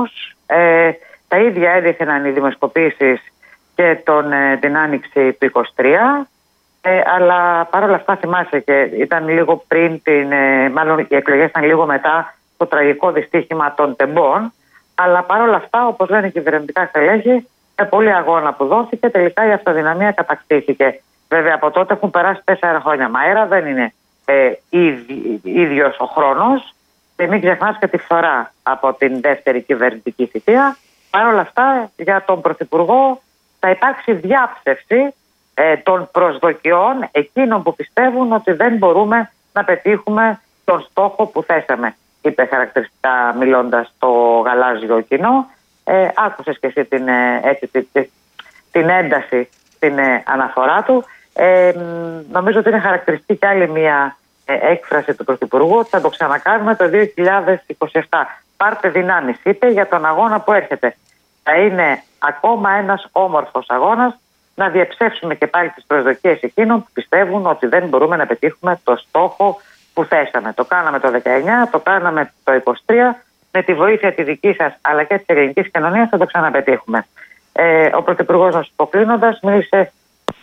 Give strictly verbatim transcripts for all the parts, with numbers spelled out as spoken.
Ε, τα ίδια έδειχναν οι δημοσκοπήσεις και τον, ε, την άνοιξη του είκοσι τρία. Ε, αλλά παρόλα αυτά θυμάσαι και ήταν λίγο πριν την, ε, μάλλον οι εκλογές ήταν λίγο μετά το τραγικό δυστύχημα των τεμπών. Αλλά παρόλα αυτά, όπως λένε οι κυβερνητικά στελέχη, με πολύ αγώνα που δόθηκε, τελικά η αυτοδυναμία κατακτήθηκε. Βέβαια, από τότε έχουν περάσει τέσσερα χρόνια. Μαέρα δεν είναι ε, ίδι, ίδιος ο χρόνος. Και μην ξεχνάς και τη φθορά από την δεύτερη κυβερνητική θητεία. Παρ' όλα αυτά, για τον Πρωθυπουργό θα υπάρξει διάψευση ε, των προσδοκιών εκείνων που πιστεύουν ότι δεν μπορούμε να πετύχουμε τον στόχο που θέσαμε. Είπε χαρακτηριστικά μιλώντας στο γαλάζιο κοινό. Ε, άκουσες και εσύ την, έτσι, την, την ένταση στην ε, αναφορά του. Ε, νομίζω ότι είναι χαρακτηριστική άλλη μια ε, έκφραση του Πρωθυπουργού ότι θα το ξανακάνουμε το δύο χιλιάδες είκοσι επτά. Πάρτε δυνάμεις, είπε, για τον αγώνα που έρχεται. Θα είναι ακόμα ένας όμορφος αγώνας να διαψεύσουμε και πάλι τις προσδοκίες εκείνων που πιστεύουν ότι δεν μπορούμε να πετύχουμε το στόχο που θέσαμε. Το κάναμε το δεκαεννιά, το κάναμε το είκοσι τρία. Με τη βοήθεια τη δική σας αλλά και της ελληνικής κοινωνίας θα το ξαναπετύχουμε. Ε, ο Πρωθυπουργός μας υποκλίνοντας μίλησε.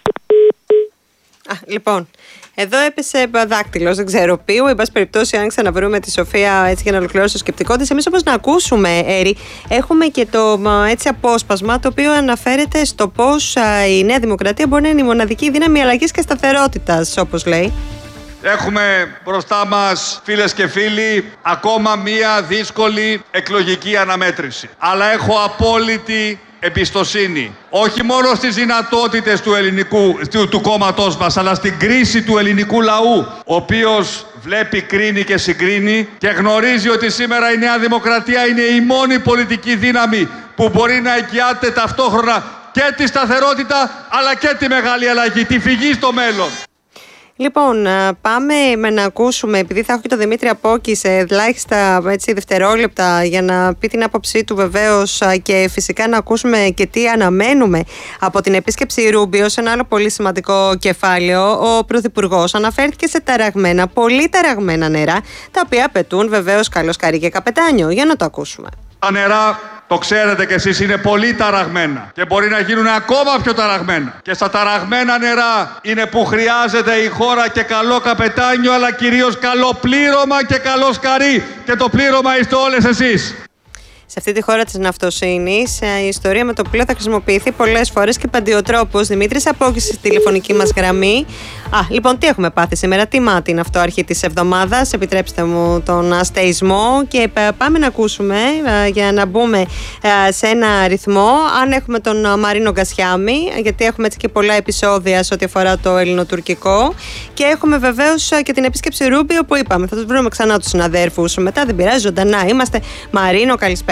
Α, λοιπόν, εδώ έπεσε δάκτυλος, δεν ξέρω ποιου. Εν πάση περιπτώσει, αν ξαναβρούμε τη Σοφία έτσι για να ολοκληρώσει το σκεπτικό της, εμείς όπως να ακούσουμε, Έρη, έχουμε και το έτσι απόσπασμα το οποίο αναφέρεται στο πώς η Νέα Δημοκρατία μπορεί να είναι η μοναδική δύναμη αλλαγής και σταθερότητας, όπως λέει. Έχουμε μπροστά μας, φίλες και φίλοι, ακόμα μία δύσκολη εκλογική αναμέτρηση. Αλλά έχω απόλυτη εμπιστοσύνη, όχι μόνο στις δυνατότητες του, ελληνικού, του, του κόμματός μας, αλλά στην κρίση του ελληνικού λαού, ο οποίος βλέπει, κρίνει και συγκρίνει και γνωρίζει ότι σήμερα η Νέα Δημοκρατία είναι η μόνη πολιτική δύναμη που μπορεί να εγγυάται ταυτόχρονα και τη σταθερότητα, αλλά και τη μεγάλη αλλαγή, τη φυγή στο μέλλον. Λοιπόν, πάμε με να ακούσουμε, επειδή θα έχω και τον Δημήτρη Απόκη σε ελάχιστα έτσι, δευτερόλεπτα για να πει την άποψή του βεβαίως και φυσικά να ακούσουμε και τι αναμένουμε από την επίσκεψη Ρούμπιο σε ένα άλλο πολύ σημαντικό κεφάλαιο. Ο Πρωθυπουργός αναφέρθηκε σε ταραγμένα, πολύ ταραγμένα νερά, τα οποία απαιτούν βεβαίως καλό σκαρί και καπετάνιο. Για να το ακούσουμε. Τα νερά, το ξέρετε κι εσείς, είναι πολύ ταραγμένα και μπορεί να γίνουν ακόμα πιο ταραγμένα. Και στα ταραγμένα νερά είναι που χρειάζεται η χώρα και καλό καπετάνιο, αλλά κυρίως καλό πλήρωμα και καλό σκαρί. Και το πλήρωμα είστε όλες εσείς. Σε αυτή τη χώρα της ναυτοσύνης, η ιστορία με το πλοίο θα χρησιμοποιηθεί πολλές φορές και παντιοτρόπως. Δημήτρης Απόκης στη τηλεφωνική μας γραμμή. Α, λοιπόν, τι έχουμε πάθει σήμερα, τι μάτι είναι αυτό αρχή της εβδομάδας, επιτρέψτε μου τον αστεϊσμό και πάμε να ακούσουμε για να μπούμε σε ένα ρυθμό αν έχουμε τον Μαρίνο Γκασιάμι, γιατί έχουμε έτσι και πολλά επεισόδια σε ό,τι αφορά το ελληνοτουρκικό και έχουμε βεβαίως και την επίσκεψη Ρούμπιο που είπαμε, θα τους βρούμε ξανά τους συναδέρφους μετά, δεν πειράζει, ζωντανά είμαστε. Μαρίνο, καλησπέρα.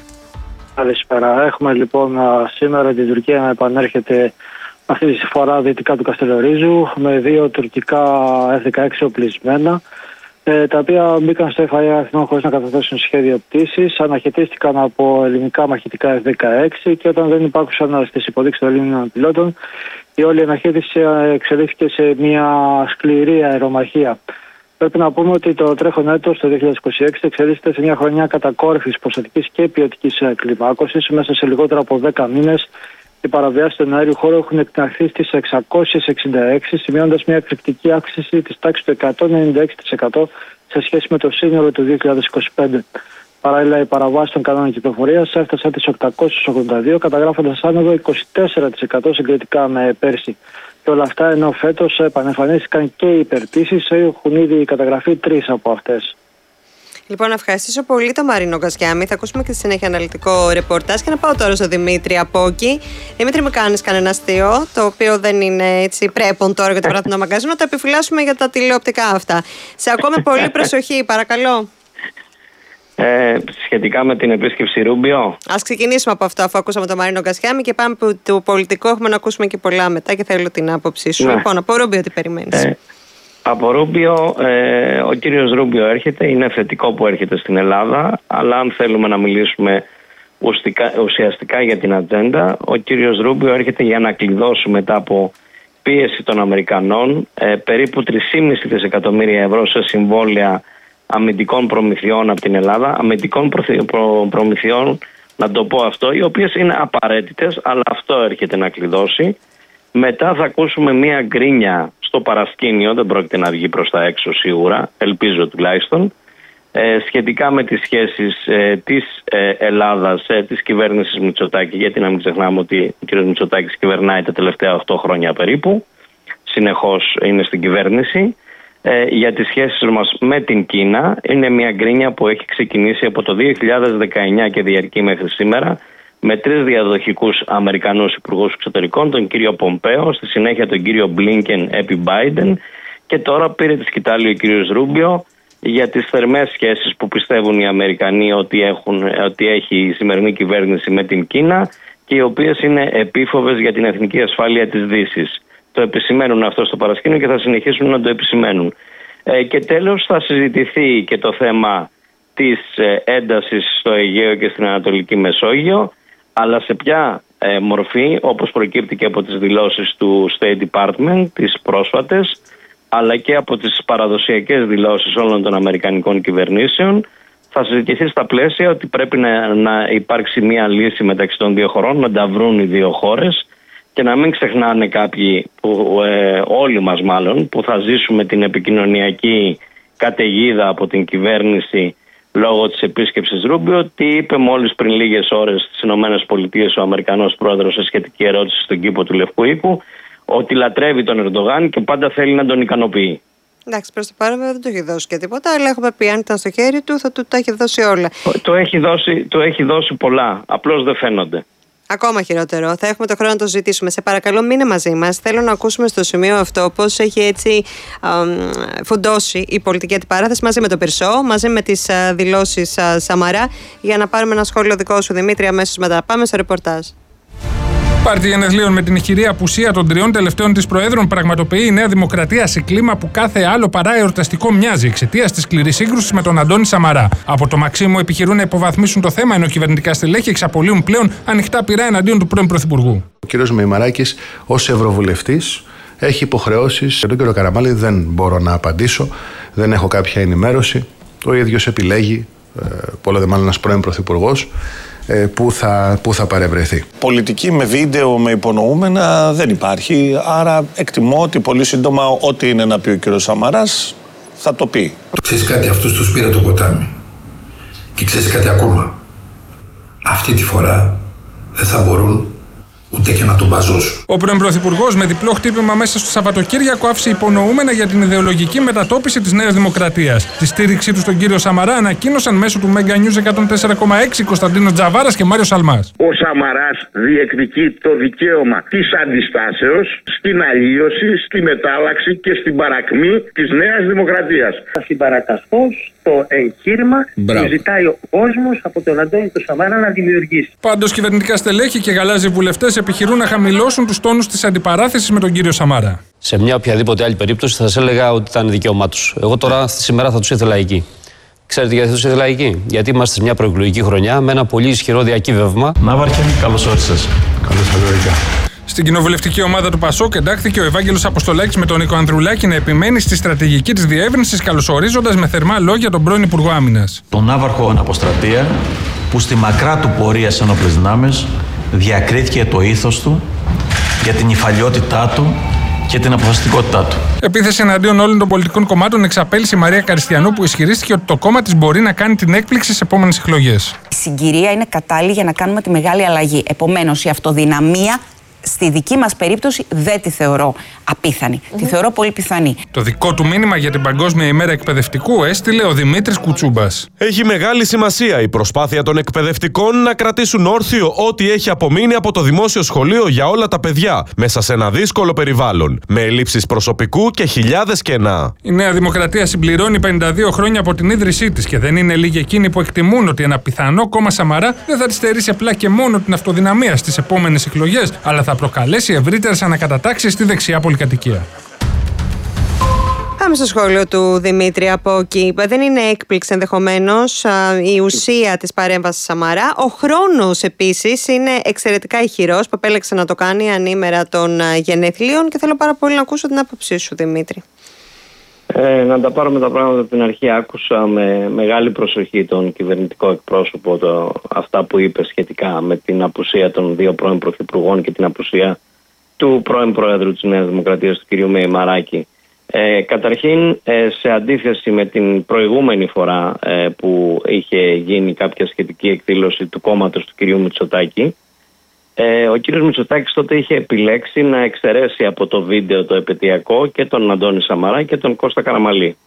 Καλησπέρα. Έχουμε λοιπόν σήμερα την Τουρκία να επανέρχεται αυτή τη φορά δυτικά του Καστελορίζου με δύο τουρκικά εφ δεκαέξι οπλισμένα, ε, τα οποία μπήκαν στο εφ άι αρ Αθηνών χωρίς να καταθέσουν σχέδιο πτήσης, αναχαιτίστηκαν από ελληνικά μαχητικά εφ δεκαέξι και όταν δεν υπάρχουσαν στις υποδείξεις των Ελλήνων πιλότων, η όλη αναχαίτηση εξελίχθηκε σε μια σκληρή αερομαχία. Πρέπει να πούμε ότι το τρέχον έτος, το δύο χιλιάδες είκοσι έξι, εξελίσσεται σε μια χρονιά κατακόρυφης ποσοτικής και ποιοτικής κλιμάκωσης. Μέσα σε λιγότερο από δέκα μήνες, οι παραβιάσεις του αέριου χώρου έχουν εκταχθεί στις εξακόσιες εξήντα έξι, σημειώνοντας μια εκρηκτική αύξηση της τάξης του εκατόν ενενήντα έξι τοις εκατό σε σχέση με το σύνολο του δύο χιλιάδες είκοσι πέντε. Παράλληλα, η παραβάση των κανόνων κυκλοφορίας έφτασε τις οκτακόσιες ογδόντα δύο, καταγράφοντας άνοδο είκοσι τέσσερα τοις εκατό συγκριτικά με πέρσι. Και όλα αυτά ενώ φέτος επανεμφανίστηκαν και οι υπερπτήσεις, έχουν ήδη καταγραφεί τρεις από αυτές. Λοιπόν, να ευχαριστήσω πολύ τον Μαρίνο Γκασιάμι. Θα ακούσουμε και στη συνέχεια αναλυτικό ρεπορτάζ και να πάω τώρα στον Δημήτρη Απόκη. Δημήτρη, με κάνεις κανένα αστείο, το οποίο δεν είναι έτσι πρέπον τώρα για το πράττινο μαγκαζίνο, να το επιφυλάσσουμε για τα τηλεοπτικά αυτά. Σε ακούω με πολύ προσοχή, παρακαλώ. Ε, σχετικά με την επίσκεψη Ρούμπιο. Ας ξεκινήσουμε από αυτό, αφού ακούσαμε τον Μαρίνο Γκασιάμι και πάμε από το πολιτικό. Έχουμε να ακούσουμε και πολλά μετά και θέλω την άποψή σου. Ναι. Λοιπόν, από Ρούμπιο τι περιμένεις? Ε, από Ρούμπιο, ε, ο κύριος Ρούμπιο έρχεται, είναι θετικό που έρχεται στην Ελλάδα, αλλά αν θέλουμε να μιλήσουμε ουσιαστικά, ουσιαστικά για την ατζέντα, ο κύριος Ρούμπιο έρχεται για να κλειδώσει μετά από πίεση των Αμερικανών ε, περίπου τρία κόμμα πέντε δισεκατομμύρια ευρώ σε συμβόλαια αμυντικών προμηθειών από την Ελλάδα, αμυντικών προμηθειών να το πω αυτό, οι οποίες είναι απαραίτητες, αλλά αυτό έρχεται να κλειδώσει. Μετά θα ακούσουμε μία γκρίνια στο παρασκήνιο, δεν πρόκειται να βγει προς τα έξω σίγουρα, ελπίζω τουλάχιστον, ε, σχετικά με τις σχέσεις ε, της ε, Ελλάδας, ε, της κυβέρνησης Μητσοτάκη, γιατί να μην ξεχνάμε ότι ο κ. Μητσοτάκης κυβερνάει τα τελευταία οκτώ χρόνια περίπου, συνεχώς είναι στην κυβέρνηση. Ε, για τις σχέσεις μας με την Κίνα, είναι μια γκρίνια που έχει ξεκινήσει από το δύο χιλιάδες δεκαεννιά και διαρκεί μέχρι σήμερα, με τρεις διαδοχικούς Αμερικανούς υπουργούς εξωτερικών, τον κύριο Πομπέο, στη συνέχεια τον κύριο Μπλίνκεν επί Μπάιντεν, και τώρα πήρε τη σκητάλη ο κύριος Ρούμπιο για τις θερμές σχέσεις που πιστεύουν οι Αμερικανοί ότι, έχουν, ότι έχει η σημερινή κυβέρνηση με την Κίνα και οι οποίες είναι επίφοβες για την εθνική ασφάλεια της Δύσης. Το επισημαίνουν αυτό στο παρασκήνιο και θα συνεχίσουν να το επισημαίνουν. Ε, και τέλος θα συζητηθεί και το θέμα της ε, έντασης στο Αιγαίο και στην Ανατολική Μεσόγειο, αλλά σε ποια ε, μορφή, όπως προκύπτει και από τις δηλώσεις του State Department, τις πρόσφατες, αλλά και από τις παραδοσιακές δηλώσεις όλων των αμερικανικών κυβερνήσεων, θα συζητηθεί στα πλαίσια ότι πρέπει να, να υπάρξει μια λύση μεταξύ των δύο χωρών, να τα βρουν οι δύο χώρες και να μην ξεχνάνε κάποιοι, που, ε, όλοι μας μάλλον, που θα ζήσουμε την επικοινωνιακή καταιγίδα από την κυβέρνηση λόγω της επίσκεψης Ρούμπιο, τι είπε μόλις πριν λίγες ώρες στις ΗΠΑ ο Αμερικανός πρόεδρος σε σχετική ερώτηση στον κήπο του Λευκού Οίκου, ότι λατρεύει τον Ερντογάν και πάντα θέλει να τον ικανοποιεί. Εντάξει, προς το παρόν δεν του έχει δώσει και τίποτα, αλλά έχουμε πει αν ήταν στο χέρι του θα του τα έχει δώσει όλα. Το έχει δώσει, το έχει δώσει πολλά, απλώς δεν φαίνονται. Ακόμα χειρότερο. Θα έχουμε το χρόνο να το ζητήσουμε. Σε παρακαλώ, μείνε μαζί μας. Θέλω να ακούσουμε στο σημείο αυτό πώς έχει έτσι α, φουντώσει η πολιτική αντιπαράθεση μαζί με τον Πυρσό, μαζί με τις α, δηλώσεις α, Σαμαρά, για να πάρουμε ένα σχόλιο δικό σου, Δημήτρη, αμέσως μετά. Πάμε στο ρεπορτάζ. Πάρτι γενεθλίων με την ηχηρή απουσία των τριών τελευταίων της Προέδρων πραγματοποιεί η Νέα Δημοκρατία σε κλίμα που κάθε άλλο παρά εορταστικό μοιάζει εξαιτίας της σκληρής σύγκρουσης με τον Αντώνη Σαμαρά. Από το Μαξίμου επιχειρούν να υποβαθμίσουν το θέμα, ενώ κυβερνητικά στελέχη εξαπολύουν πλέον ανοιχτά πυρά εναντίον του πρώην Πρωθυπουργού. Ο κ. Μεϊμαράκης, ως Ευρωβουλευτής, έχει υποχρεώσεις. Τον κ. Καραμάλη δεν μπορώ να απαντήσω, δεν έχω κάποια ενημέρωση. Ο ίδιος επιλέγει, πολλό δε μάλλον ένας πρώην Πρωθυπουργός, Που θα, που θα παρευρεθεί. Πολιτική με βίντεο, με υπονοούμενα δεν υπάρχει, άρα εκτιμώ ότι πολύ σύντομα ό,τι είναι να πει ο κύριος Σαμαράς θα το πει. Ξέρεις κάτι, αυτούς τους πήρε το ποτάμι. Και ξέρεις κάτι ακόμα. Αυτή τη φορά δεν θα μπορούν ούτε και να τον μπαζώσουν. Ο πρώην Πρωθυπουργός, με διπλό χτύπημα μέσα στο Σαββατοκύριακο, άφησε υπονοούμενα για την ιδεολογική μετατόπιση της Νέας Δημοκρατίας. Τη στήριξή του στον κύριο Σαμαρά ανακοίνωσαν μέσω του Mega News εκατόν τέσσερα κόμμα έξι Κωνσταντίνος Τζαβάρας και Μάριος Σαλμάς. Ο Σαμαράς διεκδικεί το δικαίωμα της αντιστάσεως στην αλλίωση, στη μετάλλαξη και στην παρακμή της Νέας Δημοκρατίας. Θα συμπαρακαστώ στο εγχείρημα που ζητάει ο κόσμος από τον Αντώνη του Σαμαρά να δημιουργήσει. Πάντως, κυβερνητικά στελέχη και γαλάζιοι βουλευτές επιχειρούν να χαμηλώσουν τους τόνους της αντιπαράθεσης με τον κύριο Σαμαρά. Σε μια οποιαδήποτε άλλη περίπτωση θα σας έλεγα ότι ήταν δικαίωμά τους. Εγώ τώρα σήμερα θα τους ήθελα εκεί. Ξέρετε γιατί θα τους ήθελα εκεί? Γιατί είμαστε σε μια προεκλογική χρονιά με ένα πολύ ισχυρό διακύβευμα. Ναύαρχε, καλώς όρισες. Καλώς ορίσατε. Στην κοινοβουλευτική ομάδα του Πασόκ εντάχθηκε ο Ευάγγελος Αποστολάκης με τον Νίκο Ανδρουλάκη να επιμένει στη στρατηγική της διεύρυνσης, καλωσορίζοντας με θερμά λόγια τον πρώην Υπουργό Άμυνας. Τον Ναύαρχο Αναποστρατεία, που στη μακρά του πορεία σε ένοπλες δυνάμεις διακρίθηκε το ήθος του για την υφαλιότητά του και την αποφασιστικότητά του. Επίθεση εναντίον όλων των πολιτικών κομμάτων εξαπέλυσε η Μαρία Καριστιανού, που ισχυρίστηκε ότι το κόμμα της μπορεί να κάνει την έκπληξη στις επόμενες εκλογές. Η συγκυρία είναι κατάλληλη για να κάνουμε τη μεγάλη αλλαγή. Επομένως, η αυτοδυναμία στη δική μας περίπτωση δεν τη θεωρώ απίθανη. Mm-hmm. Τη θεωρώ πολύ πιθανή. Το δικό του μήνυμα για την Παγκόσμια ημέρα εκπαιδευτικού έστειλε ο Δημήτρης Κουτσούμπας. Έχει μεγάλη σημασία η προσπάθεια των εκπαιδευτικών να κρατήσουν όρθιο ό,τι έχει απομείνει από το δημόσιο σχολείο για όλα τα παιδιά, μέσα σε ένα δύσκολο περιβάλλον, με ελλείψεις προσωπικού και χιλιάδες κενά. Η Νέα Δημοκρατία συμπληρώνει πενήντα δύο χρόνια από την ίδρυσή της και δεν είναι λίγοι εκείνοι που εκτιμούν ότι ένα πιθανό κόμμα Σαμαρά δεν θα της στερήσει απλά και μόνο την αυτοδυναμία στις επόμενες εκλογές, αλλά θα προκαλέσει ευρύτερες ανακατατάξεις στη δεξιά πολυκατοικία. Πάμε στο σχόλιο του Δημήτρη από εκεί. Δεν είναι έκπληξη ενδεχομένως η ουσία της παρέμβασης Σαμαρά. Ο χρόνος επίσης είναι εξαιρετικά ηχηρός που επέλεξε να το κάνει ανήμερα των γενεθλίων και θέλω πάρα πολύ να ακούσω την άποψή σου, Δημήτρη. Ε, να τα πάρουμε τα πράγματα από την αρχή. Άκουσα με μεγάλη προσοχή τον κυβερνητικό εκπρόσωπο το, αυτά που είπε σχετικά με την απουσία των δύο πρώην πρωθυπουργών και την απουσία του πρώην Προέδρου της Νέας Δημοκρατίας, του κ. Μεϊμαράκη. Ε, καταρχήν, ε, σε αντίθεση με την προηγούμενη φορά ε, που είχε γίνει κάποια σχετική εκδήλωση του κόμματος του κ. Μητσοτάκη, ε, ο κ. Μητσοτάκης τότε είχε επιλέξει να εξαιρέσει από το βίντεο το επαιτειακό και τον Αντώνη Σαμαρά και τον Κώστα Καραμαλή.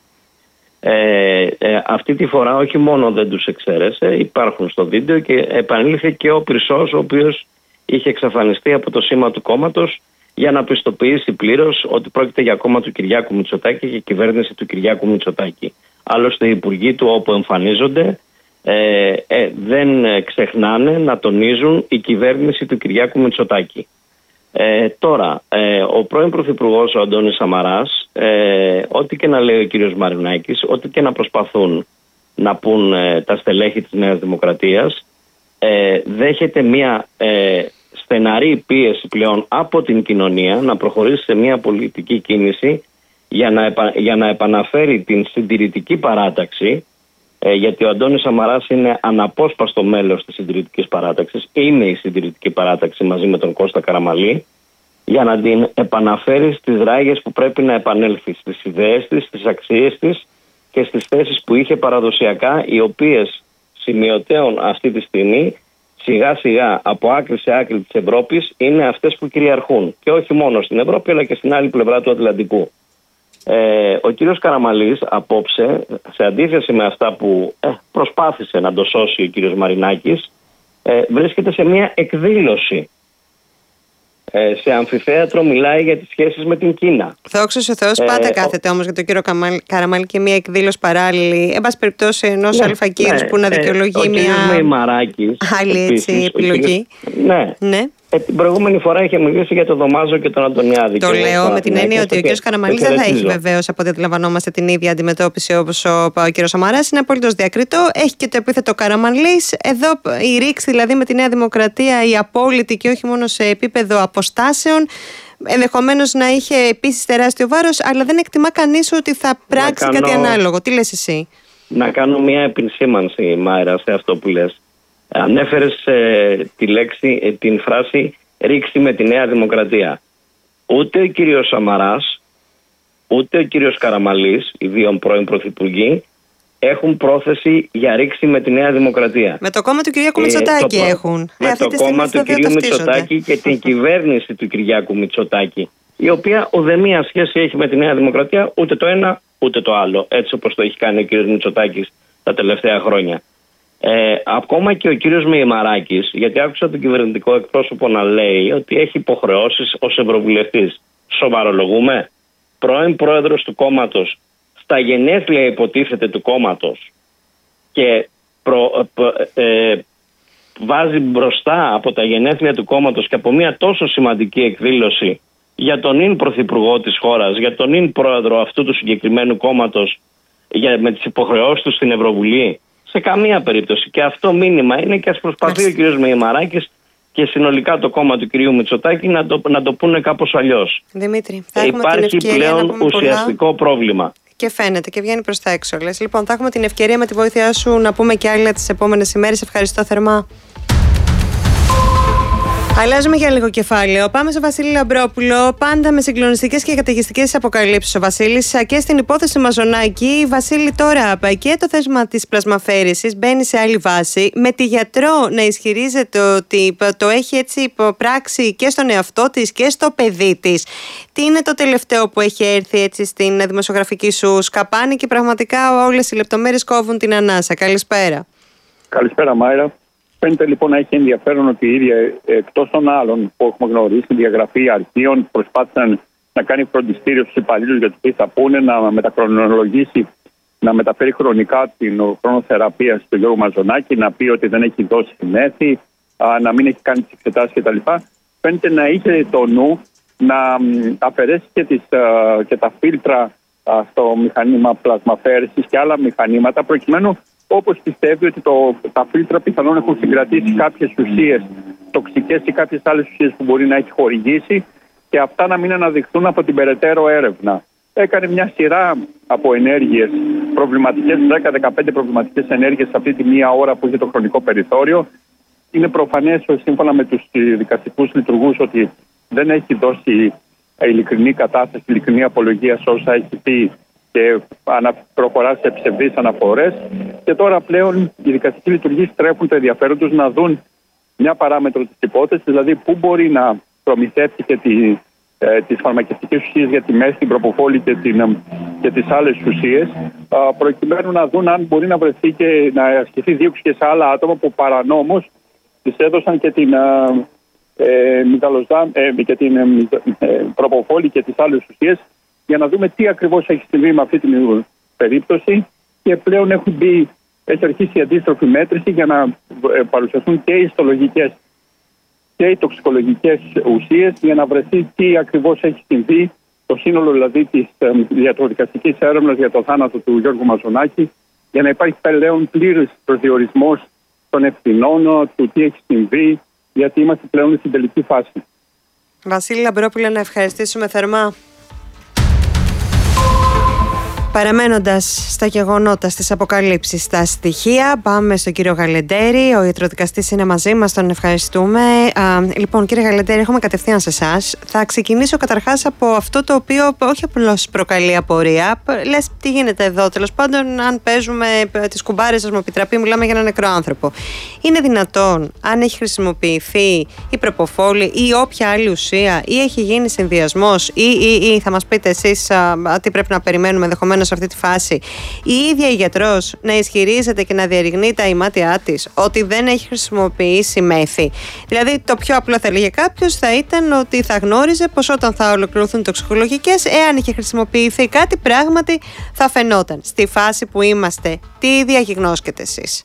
Ε, ε, αυτή τη φορά όχι μόνο δεν τους εξαίρεσε, υπάρχουν στο βίντεο και επανήλθε και ο Πυρσός, ο οποίος είχε εξαφανιστεί από το σήμα του κόμματος για να πιστοποιήσει πλήρως ότι πρόκειται για κόμμα του Κυριάκου Μητσοτάκη και κυβέρνηση του Κυριάκου Μητσοτάκη. Άλλωστε οι υπουργοί του όπου εμφανίζονται ε, ε, δεν ξεχνάνε να τονίζουν η κυβέρνηση του Κυριάκου Μητσοτάκη. Ε, τώρα, ε, ο πρώην Πρωθυπουργός ο Αντώνης Σαμαράς, ε, ό,τι και να λέει ο κύριος Μαρινάκης, ό,τι και να προσπαθούν να πούν ε, τα στελέχη της Νέας Δημοκρατίας, ε, δέχεται μια ε, στεναρή πίεση πλέον από την κοινωνία να προχωρήσει σε μια πολιτική κίνηση για να, επα, για να επαναφέρει την συντηρητική παράταξη, ε, γιατί ο Αντώνης Σαμαράς είναι αναπόσπαστο μέλος της συντηρητικής παράταξης, είναι η συντηρητική παράταξη μαζί με τον Κώστα Καραμαλή, για να την επαναφέρει στις ράγες που πρέπει να επανέλθει, στις ιδέες της, στις αξίες της και στις θέσεις που είχε παραδοσιακά, οι οποίες σημειωτέων αυτή τη στιγμή σιγά σιγά από άκρη σε άκρη της Ευρώπης είναι αυτές που κυριαρχούν, και όχι μόνο στην Ευρώπη αλλά και στην άλλη πλευρά του Ατλαντικού. Ε, ο κύριος Καραμαλής απόψε, σε αντίθεση με αυτά που ε, προσπάθησε να το σώσει ο κύριος Μαρινάκης, ε, βρίσκεται σε μια εκδήλωση. Ε, σε αμφιθέατρο μιλάει για τις σχέσεις με την Κίνα. Δόξα ο Θεός, πάντα ε, κάθεται όμως για τον κύριο Καραμαλή και μια εκδήλωση παράλληλη, εν πάση περιπτώσει ενός ναι, αλφακύρους ναι, που να δικαιολογεί ε, μια άλλη έτσι, επιλογή. Κύριος, ναι. ναι. Ε, την προηγούμενη φορά είχε μιλήσει για τον Δωμάζο και τον Αντωνιάδη. Το λέω με την έννοια ότι ο κ. Καραμαλής δεν θα έχει βεβαίως, από ό,τι αντιλαμβανόμαστε, την ίδια αντιμετώπιση όπως ο, ο κ. Σαμαράς. Είναι απολύτως διακριτό. Έχει και το επίθετο Καραμαλής. Εδώ η ρήξη δηλαδή με τη Νέα Δημοκρατία, η απόλυτη και όχι μόνο σε επίπεδο αποστάσεων, ενδεχομένως να είχε επίσης τεράστιο βάρος, αλλά δεν εκτιμά κανείς ότι θα πράξει κάνω... κάτι ανάλογο. Τι λες εσύ? Να κάνω μια επισήμανση, Μάιρα, σε αυτό που λες. Ανέφερες ε, τη λέξη, ε, την φράση «ρίξει με τη Νέα Δημοκρατία». Ούτε ο κύριος Σαμαράς, ούτε ο κύριος Καραμαλής, οι δύο πρώην πρωθυπουργοί, έχουν πρόθεση για ρίξη με τη Νέα Δημοκρατία. Με το κόμμα του Κυριάκου Μητσοτάκη ε, έχουν. Με ε, το κόμμα του κυρίου Μητσοτάκη και την κυβέρνηση του Κυριάκου Μητσοτάκη, η οποία ουδέμια σχέση έχει με τη Νέα Δημοκρατία, ούτε το ένα ούτε το άλλο, έτσι όπως το έχει κάνει ο κύριος Μητσοτάκης τα τελευταία χρόνια. Ε, ακόμα και ο κύριος Μεϊμαράκης, γιατί άκουσα τον κυβερνητικό εκπρόσωπο να λέει ότι έχει υποχρεώσεις ως ευρωβουλευτής. Σοβαρολογούμε? Πρώην πρόεδρος του κόμματος, στα γενέθλια υποτίθεται του κόμματος, και προ, ε, ε, βάζει μπροστά από τα γενέθλια του κόμματος και από μια τόσο σημαντική εκδήλωση για τον ίν πρωθυπουργό της χώρας, για τον ίν πρόεδρο αυτού του συγκεκριμένου κόμματος, για, με τις υποχρεώσεις του στην Ευρωβουλή. Σε καμία περίπτωση. Και αυτό μήνυμα είναι, και ας προσπαθεί ο κ. Μεϊμαράκης και συνολικά το κόμμα του κ. Μητσοτάκη να το, να το πούνε κάπως αλλιώς. Δημήτρη, θα έχουμε Υπάρχει την ευκαιρία πλέον να ουσιαστικό πολλά. πρόβλημα. Και φαίνεται και βγαίνει προς τα έξω, λες. Λοιπόν, θα έχουμε την ευκαιρία με τη βοήθειά σου να πούμε και άλλα τις επόμενες ημέρες. Ευχαριστώ θερμά. Αλλάζουμε για λίγο κεφάλαιο. Πάμε στο Βασίλη Λαμπρόπουλο. Πάντα με συγκλονιστικές και καταιγιστικές αποκαλύψεις ο Βασίλης και στην υπόθεση Μαζονάκη. Βασίλη, τώρα και το θέμα της πλασμαφέρησης μπαίνει σε άλλη βάση. Με τη γιατρό να ισχυρίζεται ότι το έχει έτσι πράξει και στον εαυτό της και στο παιδί της. Τι είναι το τελευταίο που έχει έρθει έτσι στην δημοσιογραφική σου σκαπάνη, και πραγματικά όλες οι λεπτομέρειες κόβουν την ανάσα. Καλησπέρα. Καλησπέρα, Μάιρα. Φαίνεται λοιπόν να έχει ενδιαφέρον ότι η ίδια, εκτός των άλλων που έχουμε γνωρίσει, τη διαγραφή αρχείων, προσπάθησαν να κάνει φροντιστήριο στους υπαλλήλους για τους οποίους θα πούνε, να μεταχρονολογήσει, να μεταφέρει χρονικά την χρόνο θεραπείας του Γιώργου Μαζονάκη, να πει ότι δεν έχει δώσει μέθη, να μην έχει κάνει τις εξετάσεις κτλ. Φαίνεται να είχε το νου να αφαιρέσει και, τις, και τα φίλτρα στο μηχανήμα πλασμαφέρησης και άλλα μηχανήματα, προκειμένου, όπως πιστεύει, ότι το, τα φίλτρα πιθανόν έχουν συγκρατήσει κάποιες ουσίες τοξικές ή κάποιες άλλες ουσίες που μπορεί να έχει χορηγήσει, και αυτά να μην αναδειχθούν από την περαιτέρω έρευνα. έκανε μια σειρά από ενέργειες προβληματικές, δέκα με δεκαπέντε προβληματικές ενέργειες σε αυτή τη μία ώρα που είχε το χρονικό περιθώριο. Είναι προφανές, σύμφωνα με τους δικαστικούς λειτουργούς, ότι δεν έχει δώσει ειλικρινή κατάσταση, ειλικρινή απολογία σε όσα έχει πει και προχωρά σε ψευδείς αναφορές. Και τώρα πλέον οι δικαστικοί λειτουργοί στρέφουν το ενδιαφέρον τους να δουν μια παράμετρο της υπόθεσης, δηλαδή πού μπορεί να προμηθεύτηκε τη, ε, τις φαρμακευτικές ουσίες για τη μέση, την προποφόλη και, την, και τις άλλες ουσίες, ε, προκειμένου να δουν αν μπορεί να βρεθεί και να ασκηθεί δίωξη και σε άλλα άτομα που παρανόμως τις έδωσαν και την ε, μυδαλοζάμ, ε, και την ε, προποφόλη και τις άλλες ουσίες, για να δούμε τι ακριβώς έχει συμβεί με αυτή την περίπτωση. Και πλέον έχουν μπει, έχει αρχίσει η αντίστροφη μέτρηση για να παρουσιαστούν και οι ιστολογικές και οι τοξικολογικές ουσίες, για να βρεθεί τι ακριβώς έχει συμβεί, το σύνολο δηλαδή της ιατροδικαστικής έρευνας για το θάνατο του Γιώργου Μαζονάκη, για να υπάρχει πλέον πλήρης προσδιορισμός των ευθυνών, του τι έχει συμβεί, γιατί είμαστε πλέον στην τελική φάση. Βασίλη Λαμπρόπουλε, να ευχαριστήσουμε θερμά. Παραμένοντας στα γεγονότα, στις αποκαλύψεις, στα στοιχεία, πάμε στον κύριο Γαλεντέρη. Ο ιατροδικαστής είναι μαζί μας, τον ευχαριστούμε. Α, λοιπόν, κύριε Γαλεντέρη, έχουμε κατευθείαν σε εσάς. Θα ξεκινήσω καταρχάς από αυτό το οποίο όχι απλώς προκαλεί απορία. Λες, τι γίνεται εδώ, τέλος πάντων, αν παίζουμε τις κουμπάρες, ας μου επιτραπεί, μιλάμε για έναν νεκρό άνθρωπο. Είναι δυνατόν, αν έχει χρησιμοποιηθεί η προποφόλη ή όποια άλλη ουσία, ή έχει γίνει συνδυασμός, ή, ή, ή θα μας πείτε εσείς α, α, τι πρέπει να περιμένουμε ενδεχομένως σε αυτή τη φάση, η ίδια η γιατρός να ισχυρίζεται και να διαρριγνεί τα ημάτια της ότι δεν έχει χρησιμοποιήσει μέθη. Δηλαδή, το πιο απλό θα έλεγε κάποιος θα ήταν ότι θα γνώριζε πως όταν θα ολοκληρωθούν τοξικολογικές, εάν είχε χρησιμοποιηθεί κάτι, πράγματι θα φαινόταν. Στη φάση που είμαστε, τι διαγιγνώσκετε εσείς?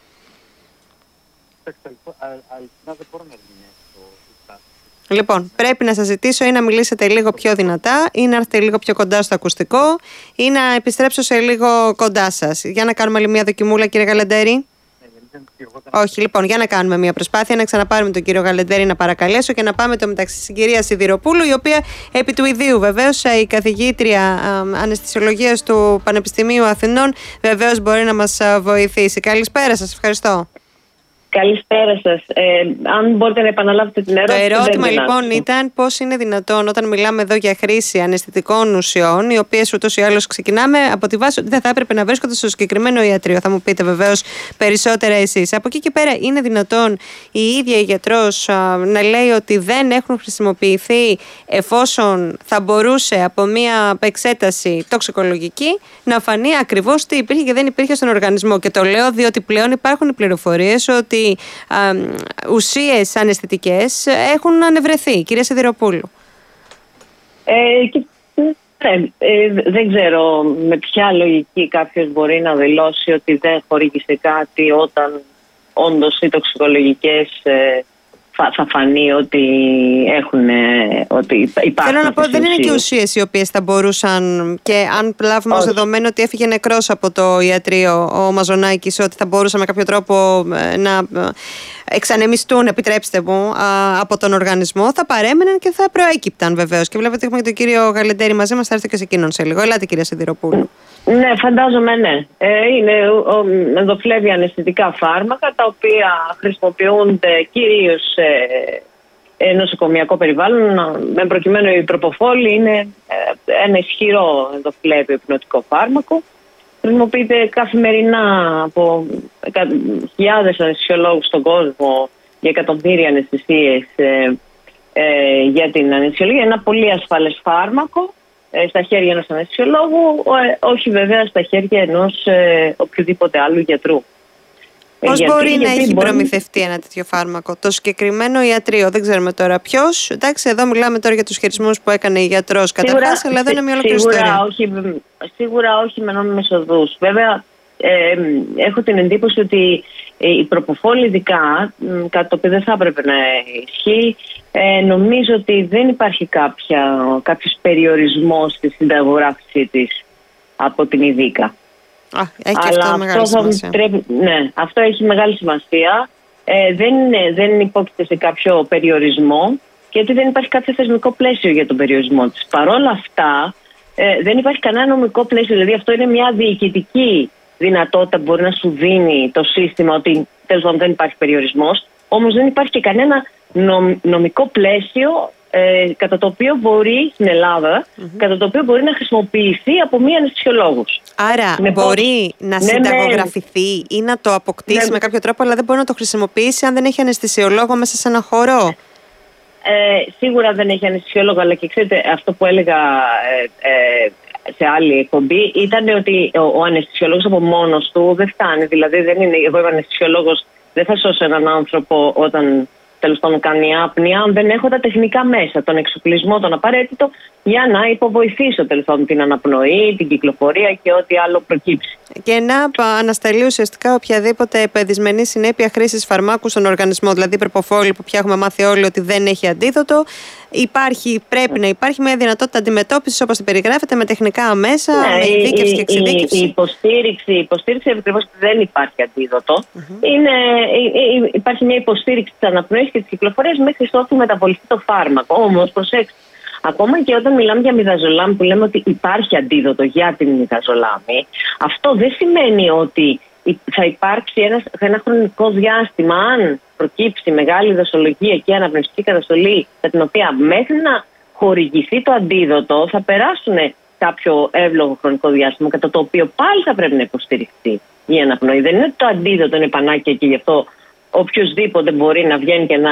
Λοιπόν, πρέπει να σας ζητήσω ή να μιλήσετε λίγο πιο δυνατά ή να έρθετε λίγο πιο κοντά στο ακουστικό ή να επιστρέψω σε λίγο κοντά σας. Για να κάνουμε άλλη μια δοκιμούλα, κύριε Γαλεντέρη. Όχι, λοιπόν, για να κάνουμε μια προσπάθεια να ξαναπάρουμε τον κύριο Γαλεντέρη να παρακαλέσω και να πάμε το μεταξύ στην κυρία Σιδηροπούλου, η οποία επί του ιδίου βεβαίως η καθηγήτρια αναισθησιολογίας του Πανεπιστημίου Αθηνών βεβαίως μπορεί να μας βοηθήσει. Καλησπέρα σας, ευχαριστώ. Καλησπέρα σας. Ε, αν μπορείτε να επαναλάβετε την ερώτηση. Το ερώτημα λοιπόν ήταν πώς είναι δυνατόν όταν μιλάμε εδώ για χρήση αναισθητικών ουσιών, οι οποίες ούτως ή άλλως ξεκινάμε από τη βάση ότι δεν θα έπρεπε να βρίσκονται στο συγκεκριμένο ιατρείο. Θα μου πείτε βεβαίως περισσότερα εσείς. Από εκεί και πέρα, είναι δυνατόν η ίδια η γιατρός α, να λέει ότι δεν έχουν χρησιμοποιηθεί, εφόσον θα μπορούσε από μια εξέταση τοξικολογική να φανεί ακριβώς τι υπήρχε και δεν υπήρχε στον οργανισμό? Και το λέω διότι πλέον υπάρχουν οι πληροφορίες ότι Α, ουσίες αναισθητικές έχουν ανεβρεθεί. Κυρία Σιδηροπούλου. Ε, και, ναι, ε, δεν ξέρω με ποια λογική κάποιος μπορεί να δηλώσει ότι δεν χορήγησε κάτι όταν όντως οι τοξικολογικές ε, θα, θα φανεί ότι έχουν, ότι υπάρχουν. Θέλω να πω, δεν είναι και ουσίες οι οποίες θα μπορούσαν, και αν λάβουμε ως δεδομένο ότι έφυγε νεκρός από το ιατρείο ο Μαζονάκης, ότι θα μπορούσαν με κάποιο τρόπο να εξανεμιστούν, επιτρέψτε μου, από τον οργανισμό, θα παρέμεναν και θα προέκυπταν βεβαίως. Και βλέπετε έχουμε και τον κύριο Γαλεντέρη μαζί μας, θα έρθει και σε εκείνον σε λίγο. Ελάτε, κυρία Σιδηροπούλου. Ναι, φαντάζομαι ναι. Ε, είναι ενδοφλέβια αναισθητικά φάρμακα, τα οποία χρησιμοποιούνται κυρίως σε ε, νοσοκομιακό περιβάλλον. Με προκειμένου η προποφόλη είναι ε, ένα ισχυρό ενδοφλέβιο υπνοτικό φάρμακο. Χρησιμοποιείται καθημερινά από χιλιάδες αναισθησιολόγους στον κόσμο για εκατομμύρια αναισθησίες ε, ε, για την αναισθησιολογία. Ένα πολύ ασφαλές φάρμακο στα χέρια ενός αναισθησιολόγου, όχι βέβαια στα χέρια ενός ε, οποιοδήποτε άλλου γιατρού. Πώς ε, μπορεί γιατί, να γιατί έχει μπορεί... προμηθευτεί ένα τέτοιο φάρμακο? Το συγκεκριμένο ιατρείο, δεν ξέρουμε τώρα ποιος. Εντάξει, εδώ μιλάμε τώρα για τους χειρισμούς που έκανε η γιατρός καταρχάς, αλλά εδώ είναι μια ολόκληρη ιστορία. Όχι, σίγουρα όχι με νόμιμες οδούς. Βέβαια, ε, έχω την εντύπωση ότι η προποφόλη ειδικά, κάτι το οποίο δεν θα έπρεπε να ισχύει, ε, νομίζω ότι δεν υπάρχει κάποια, κάποιος περιορισμός στη συνταγογράφησή της από την ΙΔΙΚΑ. Α, έχει Αλλά αυτό, μεγάλη σημασία. Πρέπει, ναι, αυτό έχει μεγάλη σημασία. Ε, δεν, δεν υπόκειται σε κάποιο περιορισμό, γιατί δεν υπάρχει κάποιο θεσμικό πλαίσιο για τον περιορισμό της. Παρ' όλα αυτά, Ε, δεν υπάρχει κανένα νομικό πλαίσιο. Δηλαδή, αυτό είναι μια διοικητική δυνατότητα που μπορεί να σου δίνει το σύστημα, ότι τέλος πάντων δεν υπάρχει περιορισμός. Όμως δεν υπάρχει και κανένα νομικό πλαίσιο ε, κατά το οποίο μπορεί στην Ελλάδα, mm-hmm. κατά το οποίο μπορεί να χρησιμοποιηθεί από μη αναισθησιολόγους. Άρα με μπορεί πώς... να ναι, συνταγογραφηθεί ναι. ή να το αποκτήσει ναι. με κάποιο τρόπο, αλλά δεν μπορεί να το χρησιμοποιήσει αν δεν έχει αναισθησιολόγο μέσα σε ένα χώρο. Ε, σίγουρα δεν έχει αναισθησιολόγο, αλλά και ξέρετε, αυτό που έλεγα ε, ε, σε άλλη εκπομπή ήταν ότι ο, ο αναισθησιολόγος από μόνος του δεν φτάνει. Δηλαδή, δεν είναι, εγώ είμαι αναισθησιολόγος, δεν θα σώσω έναν άνθρωπο όταν τέλος πάντων κάνει άπνοια, αν δεν έχω τα τεχνικά μέσα, τον εξοπλισμό, τον απαραίτητο, για να υποβοηθήσω τέλος πάντων την αναπνοή, την κυκλοφορία και ό,τι άλλο προκύψει. Και να ανασταλεί ουσιαστικά οποιαδήποτε δυσμενή συνέπεια χρήσης φαρμάκου στον οργανισμό, δηλαδή προποφόλη που πια έχουμε μάθει όλοι ότι δεν έχει αντίδοτο. Υπάρχει, πρέπει να υπάρχει μια δυνατότητα αντιμετώπισης όπως την περιγράφεται, με τεχνικά μέσα, ναι, με ειδίκευση και εξειδίκευση. Η, η υποστήριξη, η υποστήριξη ακριβώς ότι δεν υπάρχει αντίδοτο. Mm-hmm. Είναι, υπάρχει μια υποστήριξη της αναπνοής και της κυκλοφορίας μέχρι ότου μεταβοληθεί το φάρμακο. Όμως, προσέξτε, ακόμα και όταν μιλάμε για μιδαζολάμι, που λέμε ότι υπάρχει αντίδοτο για την μιδαζολάμι, αυτό δεν σημαίνει ότι θα υπάρξει ένα, ένα χρονικό διάστημα, αν προκύψει μεγάλη δοσολογία και αναπνευστική καταστολή, για την οποία μέχρι να χορηγηθεί το αντίδοτο θα περάσουν κάποιο εύλογο χρονικό διάστημα, κατά το οποίο πάλι θα πρέπει να υποστηριχθεί η αναπνοή. Δεν είναι ότι το αντίδοτο είναι πανάκια και γι' αυτό οποιοδήποτε μπορεί να βγαίνει και να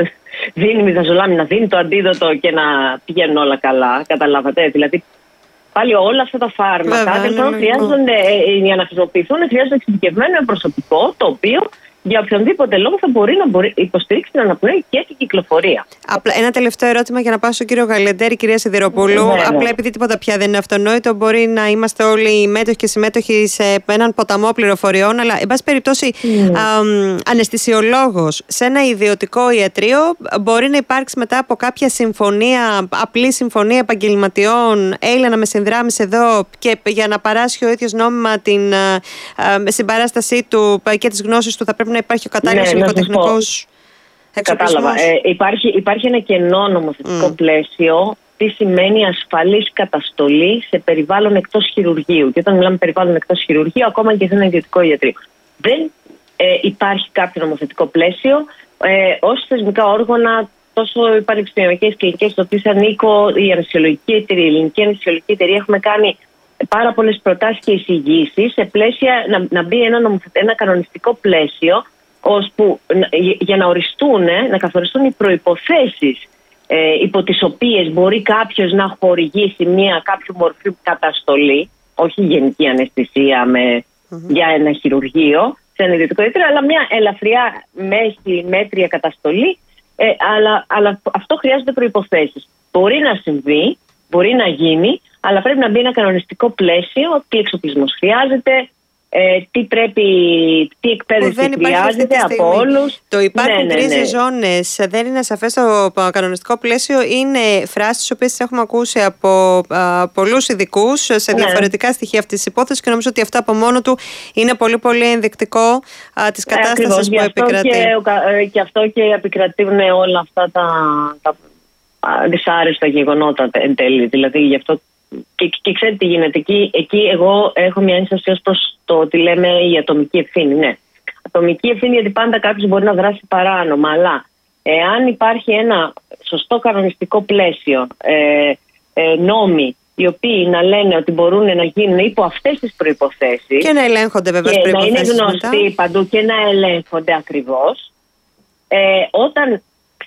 δίνει μιδαζολάμι, να δίνει το αντίδοτο και να πηγαίνουν όλα καλά. Καταλάβατε. Δηλαδή, πάλι όλα αυτά τα φάρμακα δεν χρειάζονται, για να χρησιμοποιηθούν, χρειάζονται εξειδικευμένο προσωπικό, το οποίο για οποιονδήποτε λόγο θα μπορεί να μπορεί υποστηρίξει την αναπνοή και την κυκλοφορία. Απλά ένα τελευταίο ερώτημα για να πάω στον κύριο Γαλεντέρη, κυρία Σιδηροπούλου. Ναι, ναι. Απλά επειδή τίποτα πια δεν είναι αυτονόητο, μπορεί να είμαστε όλοι μέτοχοι και συμμέτοχοι σε έναν ποταμό πληροφοριών, αλλά εν πάση περιπτώσει, mm. αναισθησιολόγος σε ένα ιδιωτικό ιατρείο μπορεί να υπάρξει μετά από κάποια συμφωνία, απλή συμφωνία επαγγελματιών, έλα να με συνδράμεις εδώ και για να παράσχει ο ίδιος νόμιμα την α, συμπαράστασή του και τις γνώσεις του, θα πρέπει να υπάρχει ο κατάλληλος ναι, υλικοτεχνικός εξοπλισμός. Κατάλαβα. Ε, υπάρχει, υπάρχει ένα κενό νομοθετικό mm. πλαίσιο. Τι σημαίνει ασφαλής καταστολή σε περιβάλλον εκτός χειρουργείου. Και όταν μιλάμε περιβάλλον εκτός χειρουργείου, ακόμα και σε ένα ιδιωτικό ιατρείο. Δεν ε, υπάρχει κάποιο νομοθετικό πλαίσιο. Ε, ως θεσμικά όργανα, τόσο οι πανεπιστημιακές κλινικές, στο οποίο ανήκω, η αναισθησιολογική εταιρεία, η ελληνική αναισθησιολογική εταιρεία, έχουμε κάνει πάρα πολλές προτάσεις και εισηγήσεις σε πλαίσια να, να μπει ένα, νομοθε... ένα κανονιστικό πλαίσιο ώσπου, για να οριστούν, να καθοριστούν οι προϋποθέσεις ε, υπό τις οποίες μπορεί κάποιος να χορηγήσει μια κάποιο μορφή καταστολή, όχι γενική αναισθησία με, mm-hmm. για ένα χειρουργείο σε ένα ιδιωτικό ιατρείο, αλλά μια ελαφριά μέση μέτρια καταστολή, ε, αλλά, αλλά αυτό χρειάζονται προϋποθέσεις. Μπορεί να συμβεί, μπορεί να γίνει, αλλά πρέπει να μπει ένα κανονιστικό πλαίσιο, τι εξοπλισμός χρειάζεται, ε, τι πρέπει, τι εκπαίδευση χρειάζεται από όλους. Το υπάρχουν ναι, ναι, γκρίζες ναι. ζώνες, δεν είναι σαφές το κανονιστικό πλαίσιο, είναι φράσεις τις οποίες έχουμε ακούσει από α, πολλούς ειδικούς σε ναι. διαφορετικά στοιχεία αυτής της υπόθεσης και νομίζω ότι αυτό από μόνο του είναι πολύ πολύ ενδεικτικό α, της κατάστασης ε, που επικρατεί. Και, και αυτό και επικρατούν όλα αυτά τα, τα δυσάρεστα γεγονότα εν τέλει, δηλαδή γι' αυτό. Και, και ξέρετε τι γίνεται, εκεί, εκεί εγώ έχω μια ένσταση ως προς το ότι λέμε η ατομική ευθύνη. Ναι, ατομική ευθύνη γιατί πάντα κάποιος μπορεί να δράσει παράνομα, αλλά εάν υπάρχει ένα σωστό κανονιστικό πλαίσιο, ε, ε, νόμοι οι οποίοι να λένε ότι μπορούν να γίνουν υπό αυτές τις προϋποθέσεις και να ελέγχονται βέβαια και προϋποθέσεις να είναι γνωστοί μετά παντού και να ελέγχονται ακριβώς, ε, όταν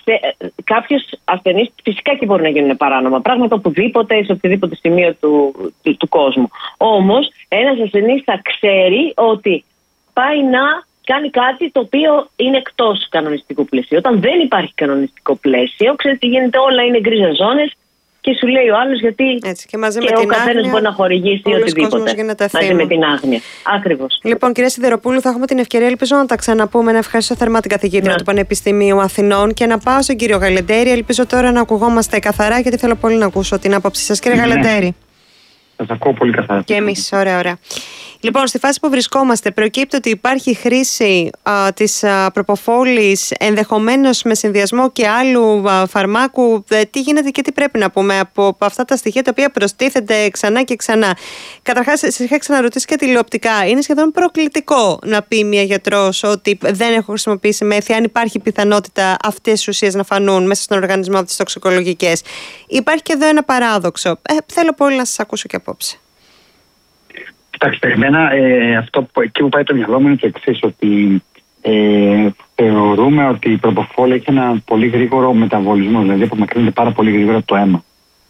κάποιος ασθενής, φυσικά και μπορεί να γίνουν παράνομα πράγματα οπουδήποτε, σε οποιοδήποτε σημείο του, του, του κόσμου. Όμως ένας ασθενής θα ξέρει ότι πάει να κάνει κάτι το οποίο είναι εκτός κανονιστικού πλαίσιου. Όταν δεν υπάρχει κανονιστικό πλαίσιο, ξέρετε τι γίνεται, όλα είναι γκρίζες ζώνες και σου λέει ο άλλος γιατί έτσι, και, μαζί και με ο την καθένας άγνοια, μπορεί να χορηγήσει οτιδήποτε μαζί με την άγνοια. Ακριβώς. Λοιπόν, κυρία Σιδηροπούλου, θα έχουμε την ευκαιρία, ελπίζω να τα ξαναπούμε. Να ευχαριστώ θερμά την καθηγήτρια ναι. του Πανεπιστημίου Αθηνών και να πάω στον κύριο Γαλεντέρη. Ελπίζω τώρα να ακουγόμαστε καθαρά, γιατί θέλω πολύ να ακούσω την άποψή σας, κύριε mm-hmm. Γαλεντέρη. Σας ακούω πολύ καθαρά. Και εμείς, ωραία, ωραία. Λοιπόν, στη φάση που βρισκόμαστε, προκύπτει ότι υπάρχει χρήση α, της προποφόλης ενδεχομένως με συνδυασμό και άλλου α, φαρμάκου. Ε, τι γίνεται και τι πρέπει να πούμε από αυτά τα στοιχεία τα οποία προστίθενται ξανά και ξανά. Καταρχάς, σας είχα ξαναρωτήσει και τηλεοπτικά. Είναι σχεδόν προκλητικό να πει μια γιατρός ότι δεν έχω χρησιμοποιήσει μέθη, αν υπάρχει πιθανότητα αυτές τις ουσίες να φανούν μέσα στον οργανισμό από τις τοξικολογικές. Υπάρχει και εδώ ένα παράδοξο. Ε, θέλω πολύ να σας ακούσω και απόψε. Κοιτάξτε, εμένα ε, αυτό που, εκεί που πάει το μυαλό μου είναι το εξής, ότι ε, θεωρούμε ότι η προποφόλη έχει ένα πολύ γρήγορο μεταβολισμό, δηλαδή απομακρύνεται πάρα πολύ γρήγορα από το αίμα.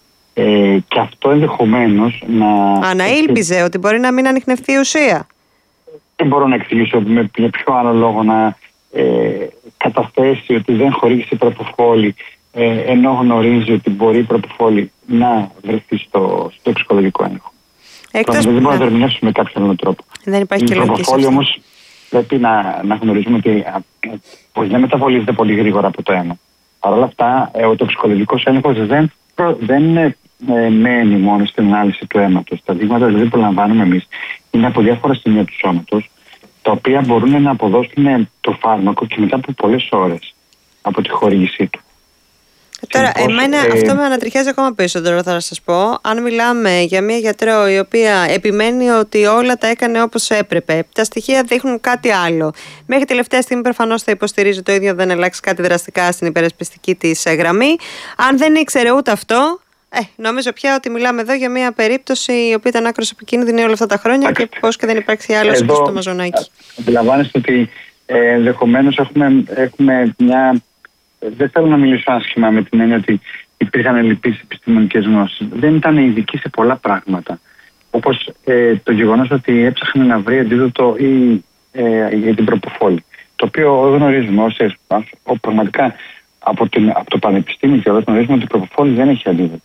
Ε, και αυτό ενδεχομένως να... Αναήλπιζε έχει... ότι μπορεί να μην ανιχνευτεί η ουσία. Δεν μπορώ να εξηγήσω με, με ποιο άλλο λόγο να ε, καταθέσει ότι δεν χορήγησε η προποφόλη, ε, ενώ γνωρίζει ότι μπορεί η προποφόλη να βρεθεί στο, στο ψυχολογικό έλεγχο. Εκτός... Δεν μπορούμε να το ερμηνεύσουμε με κάποιον άλλο τρόπο. Δεν υπάρχει και λογική. Η προποφόλη όμως πρέπει να, να γνωρίζουμε ότι πως δεν μεταβολίζεται πολύ γρήγορα από το αίμα. Παρ' όλα αυτά, ο τοξικολογικός έλεγχος δεν, δεν ε, μένει μόνο στην ανάλυση του αίματος. Τα δείγματα δηλαδή, που λαμβάνουμε εμείς είναι από διάφορα σημεία του σώματος, τα οποία μπορούν να αποδώσουν το φάρμακο και μετά από πολλές ώρες από τη χορήγησή του. Τώρα, εμένα ε... αυτό με ανατριχιάζει ακόμα περισσότερο, θα σας πω. Αν μιλάμε για μια γιατρό η οποία επιμένει ότι όλα τα έκανε όπως έπρεπε, τα στοιχεία δείχνουν κάτι άλλο. Μέχρι τελευταία στιγμή προφανώς θα υποστηρίζει το ίδιο, δεν αλλάξει κάτι δραστικά στην υπερασπιστική της γραμμή. Αν δεν ήξερε ούτε αυτό, ε, νομίζω πια ότι μιλάμε εδώ για μια περίπτωση η οποία ήταν άκρως επικίνδυνη όλα αυτά τα χρόνια. Άξτε. Και πώς και δεν υπάρξει άλλος εδώ, στο μαζονάκι. Αντιλαμβάνεστε ότι ε, ενδεχομένως έχουμε, έχουμε μια. Δεν θέλω να μιλήσω άσχημα με την έννοια ότι υπήρχαν ελλειπείς επιστημονικές γνώσεις. Δεν ήταν ειδικοί σε πολλά πράγματα. Όπως ε, το γεγονός ότι έψαχνε να βρει αντίδοτο ή ε, για την προποφόλη. Το οποίο γνωρίζουμε όσες, πραγματικά από, την, από το πανεπιστήμιο και όλα γνωρίζουμε ότι η προποφόλη δεν έχει αντίδοτο.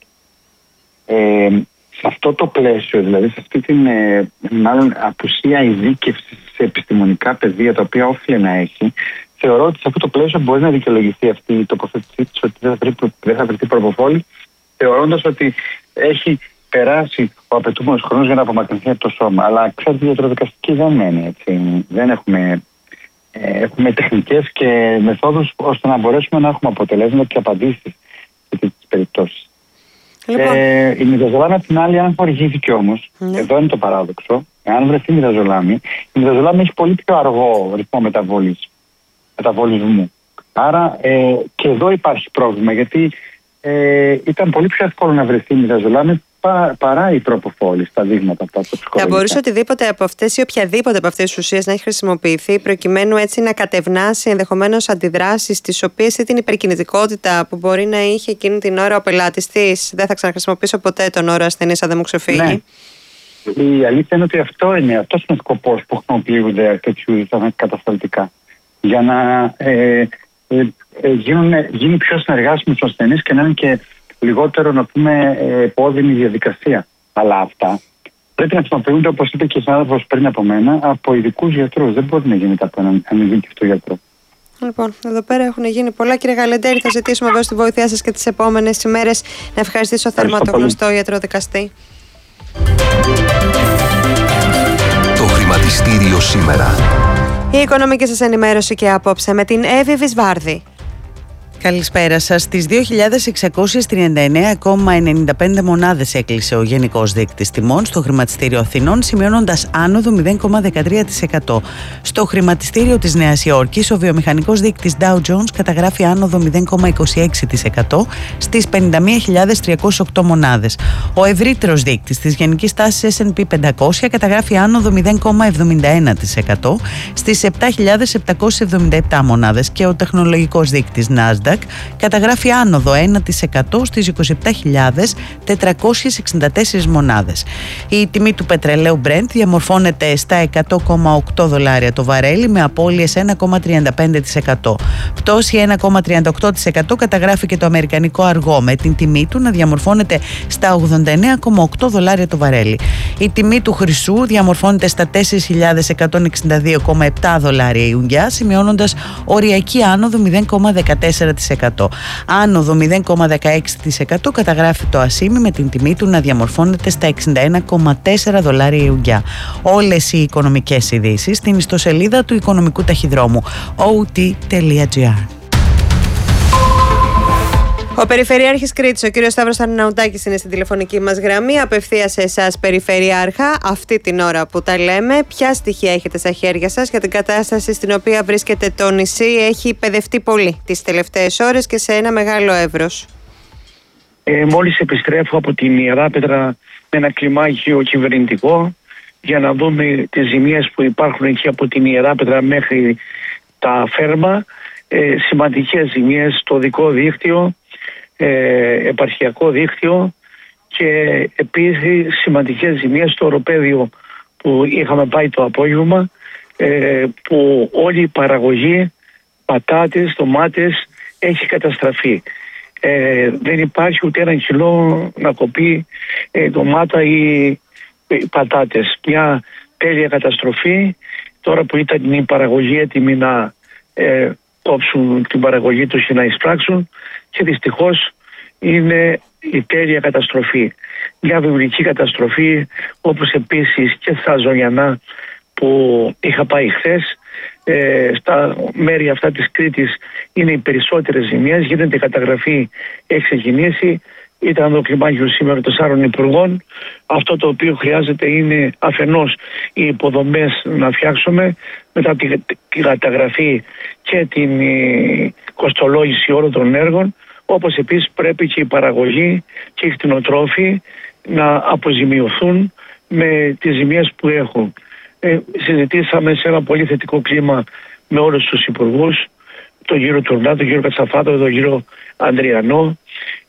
Ε, σε αυτό το πλαίσιο, δηλαδή σε αυτή την ε, μάλλον απουσία ειδίκευση σε επιστημονικά πεδία τα οποία όφιλε να έχει, θεωρώ ότι σε αυτό το πλαίσιο μπορεί να δικαιολογηθεί αυτή η τοποθέτησή της ότι δεν θα, βρει, δεν θα βρεθεί προποφόλη, θεωρώντας ότι έχει περάσει ο απαιτούμενος χρόνος για να απομακρυνθεί από το σώμα. Αλλά ξέρετε, η ιατροδικαστική δεν μένει έτσι. Δεν έχουμε, ε, έχουμε τεχνικές και μεθόδους ώστε να μπορέσουμε να έχουμε αποτελέσματα και απαντήσεις σε τέτοιες περιπτώσεις. Λοιπόν. Ε, η μυδαζολάμη απ' την άλλη, αν χορηγήθηκε όμως, ναι. Εδώ είναι το παράδοξο, εάν βρεθεί μυδαζολάμη, η μυδαζολάμη έχει πολύ πιο αργό ρυθμό μεταβολής. μεταβολισμού. Άρα ε, και εδώ υπάρχει πρόβλημα, γιατί ε, ήταν πολύ πιο εύκολο να βρεθεί η μυδαζολάμη πα, παρά η προποφόλη στα δείγματα αυτά. Θα μπορούσε οτιδήποτε από αυτές ή οποιαδήποτε από αυτές τις ουσίες να έχει χρησιμοποιηθεί προκειμένου έτσι να κατευνάσει ενδεχομένως αντιδράσεις τις οποίες ή την υπερκινητικότητα που μπορεί να είχε εκείνη την ώρα ο πελάτης της. Δεν θα ξαναχρησιμοποιήσω ποτέ τον όρο ασθενής αν δεν μου ξεφύγει. Ναι. Η αλήθεια είναι ότι αυτό είναι, αυτός είναι ο σκοπός που χρησιμοποιούνται τέτοιου είδους κατασταλτικά. Για να ε, ε, ε, γίνουν, γίνει πιο συνεργάσιμο στους ασθενείς και να είναι και λιγότερο, να πούμε, επώδυνη διαδικασία. Αλλά αυτά πρέπει να χρησιμοποιούνται, όπως είπε και η συνάδελφος πριν από μένα, από ειδικούς γιατρούς. Δεν μπορεί να γίνεται από έναν ανειδίκευτο γιατρό. Λοιπόν, εδώ πέρα έχουν γίνει πολλά, κύριε Γαλεντέρη. Θα ζητήσουμε βέβαια τη βοήθειά σας και τις επόμενες ημέρες. Να ευχαριστήσω θερμά τον γνωστό ιατροδικαστή. Το χρηματιστήριο σήμερα. Η οικονομική σας ενημέρωση και απόψε με την Εύη Βυσβάρδη. Καλησπέρα σας. Στις δύο χιλιάδες εξακόσιες τριάντα εννέα κόμμα ενενήντα πέντε μονάδες έκλεισε ο Γενικός Δείκτης Τιμών στο Χρηματιστήριο Αθηνών, σημειώνοντας άνοδο μηδέν κόμμα δεκατρία τοις εκατό. Στο Χρηματιστήριο της Νέας Υόρκης, ο βιομηχανικός δείκτης Dow Jones καταγράφει άνοδο μηδέν κόμμα είκοσι έξι τοις εκατό στις πενήντα μία χιλιάδες τριακόσιες οκτώ μονάδες. Ο ευρύτερος δείκτης της γενικής τάσης ες εντ πι πεντακόσια καταγράφει άνοδο μηδέν κόμμα εβδομήντα ένα τοις εκατό στις επτά χιλιάδες επτακόσιες εβδομήντα επτά μονάδες και ο τεχνολογικός δείκτης Nasdaq καταγράφει άνοδο ένα τοις εκατό στις είκοσι επτά χιλιάδες τετρακόσιες εξήντα τέσσερις μονάδες. Η τιμή του πετρελαίου Brent διαμορφώνεται στα εκατό κόμμα οκτώ δολάρια το βαρέλι με απώλειες ένα κόμμα τριάντα πέντε τοις εκατό. Πτώση ένα κόμμα τριάντα οκτώ τοις εκατό καταγράφει και το αμερικανικό αργό με την τιμή του να διαμορφώνεται στα ογδόντα εννέα κόμμα οκτώ δολάρια το βαρέλι. Η τιμή του χρυσού διαμορφώνεται στα τέσσερις χιλιάδες εκατόν εξήντα δύο κόμμα επτά δολάρια η ουγγιά, σημειώνοντας οριακή άνοδο μηδέν κόμμα δεκατέσσερα τοις εκατό. Άνοδο μηδέν κόμμα δεκαέξι τοις εκατό καταγράφει το ασίμι με την τιμή του να διαμορφώνεται στα εξήντα ένα κόμμα τέσσερα δολάρια η ουγγιά. Όλες οι οικονομικές ειδήσεις στην ιστοσελίδα του Οικονομικού Ταχυδρόμου ο τι τελεία τζι άρ. Ο Περιφερειάρχης Κρήτης, ο κύριος Σταύρος Αρναουτάκης, είναι στην τηλεφωνική μας γραμμή. Απευθείας σε εσάς, Περιφερειάρχα, αυτή την ώρα που τα λέμε. Ποια στοιχεία έχετε στα χέρια σας για την κατάσταση στην οποία βρίσκεται το νησί? Έχει παιδευτεί πολύ τις τελευταίες ώρες και σε ένα μεγάλο εύρος. Ε, μόλις επιστρέφω από την Ιεράπετρα με ένα κλιμάκιο κυβερνητικό για να δούμε τις ζημίες που υπάρχουν εκεί από την Ιεράπετρα μέχρι τα Φέρμα. Ε, σημαντικές ζημίες στο δικό δίκτυο, ε, επαρχιακό δίκτυο και επίσης σημαντικές ζημίες στο οροπέδιο που είχαμε πάει το απόγευμα, ε, που όλη η παραγωγή πατάτες, ντομάτες έχει καταστραφεί. Ε, δεν υπάρχει ούτε ένα κιλό να κοπεί ε, ντομάτα ή ε, πατάτες. Μια τέλεια καταστροφή. Τώρα που ήταν η παραγωγή έτοιμη να ε, κόψουν την παραγωγή τους και να εισπράξουν, και δυστυχώς είναι η τέλεια καταστροφή. Μια βιβλική καταστροφή, όπως επίσης και στα Ζωγιανά που είχα πάει χθες. Ε, στα μέρη αυτά της Κρήτης είναι οι περισσότερες ζημίες, γίνεται καταγραφή, έχει ξεκινήσει. Ήταν το κλιμάκιο σήμερα τεσσάρων υπουργών. Αυτό το οποίο χρειάζεται είναι αφενός οι υποδομές να φτιάξουμε, μετά την τη καταγραφή και την η, κοστολόγηση όλων των έργων, όπως επίσης πρέπει και η παραγωγή και οι κτηνοτρόφοι να αποζημιωθούν με τις ζημίες που έχουν. Ε, συζητήσαμε σε ένα πολύ θετικό κλίμα με όλους τους υπουργούς, τον κύριο Τουρνά, τον κύριο Κατσαφάτο, τον κύριο Ανδριανό,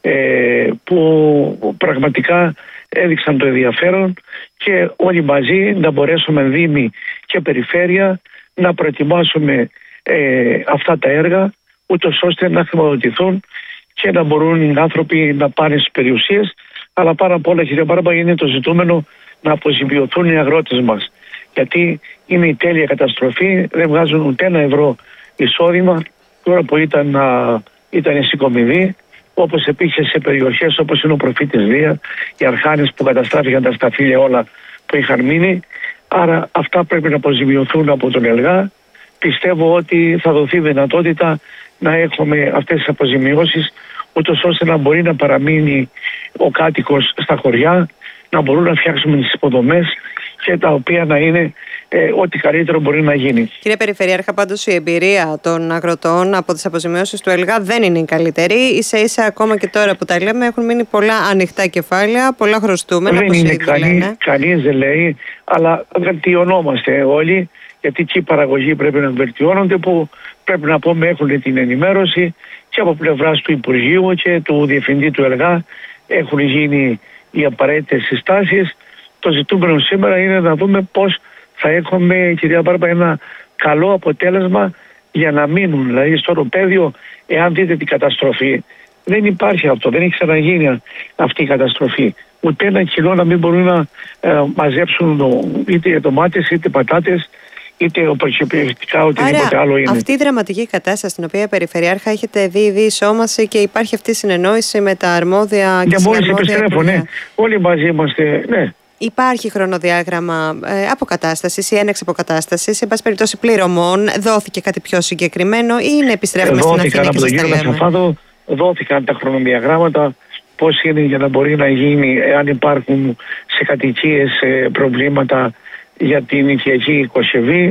ε, που πραγματικά έδειξαν το ενδιαφέρον και όλοι μαζί να μπορέσουμε Δήμοι και Περιφέρεια να προετοιμάσουμε ε, αυτά τα έργα, ούτως ώστε να χρηματοδοτηθούν και να μπορούν οι άνθρωποι να πάνε στις περιουσίες, αλλά πάρα απ' όλα, κύριε Μπάρμπα, είναι το ζητούμενο να αποζημιωθούν οι αγρότες μας. Γιατί είναι η τέλεια καταστροφή, δεν βγάζουν ούτε ένα ευρώ εισόδημα τώρα που ήταν, α, ήταν συγκομιδή, όπως επίσης σε περιοχές όπως είναι ο Προφήτης Δία, οι Αρχάνες που καταστράφηκαν τα σταφύλια όλα που είχαν μείνει. Άρα αυτά πρέπει να αποζημιωθούν από τον ΕΛΓΑ. Πιστεύω ότι θα δοθεί δυνατότητα να έχουμε αυτές τις αποζημιώσεις, ούτως ώστε να μπορεί να παραμείνει ο κάτοικος στα χωριά, να μπορούν να φτιάξουμε τις υποδομές και τα οποία να είναι ε, ό,τι καλύτερο μπορεί να γίνει. Κύριε Περιφερειάρχα, πάντως η εμπειρία των αγροτών από τις αποζημιώσεις του ΕΛΓΑ δεν είναι η καλύτερη. Ίσα ίσα ακόμα και τώρα που τα λέμε έχουν μείνει πολλά ανοιχτά κεφάλαια, πολλά χρωστούμενα. Δεν είναι κανεί, κανείς δεν λέει, αλλά βελτιωνόμαστε όλοι, γιατί και οι παραγωγοί πρέπει να βελτιώνονται, που πρέπει να πούμε έχουν την ενημέρωση και από πλευράς του Υπουργείου και του Διευθυντή του ΕΛΓΑ έχουν γίνει οι απαραίτητες συστάσεις. Το ζητούμενο σήμερα είναι να δούμε πώς θα έχουμε, κυρία Μπάρμπα, ένα καλό αποτέλεσμα για να μείνουν. Δηλαδή στο οροπέδιο, εάν δείτε την καταστροφή, δεν υπάρχει αυτό, δεν έχει ξαναγίνει αυτή η καταστροφή. Ούτε ένα κιλό να μην μπορούν να ε, μαζέψουν είτε ντομάτες είτε πατάτες, είτε οπωροκυπευτικά, οτιδήποτε άλλο είναι. Αυτή η δραματική κατάσταση στην οποία, Περιφερειάρχα, έχετε δει διεισόμαση και υπάρχει αυτή η συνεννόηση με τα αρμόδια και συναρμόδια. Για μόλις επιστρέφω, ναι. Όλοι μαζί είμαστε, ναι. Υπάρχει χρονοδιάγραμμα ε, αποκατάστασης ή έναξη αποκατάστασης, σε πάση περιπτώσει πληρωμών? Δόθηκε κάτι πιο συγκεκριμένο ή είναι επιστρέφουμε στην Αθήνα και σας τα λέμε? Σαφάδο, δόθηκαν τα χρονοδιαγράμματα, πώς είναι για να μπορεί να γίνει, αν υπάρχουν σε κατοικίες ε, προβλήματα για την οικιακή οικοσεβή,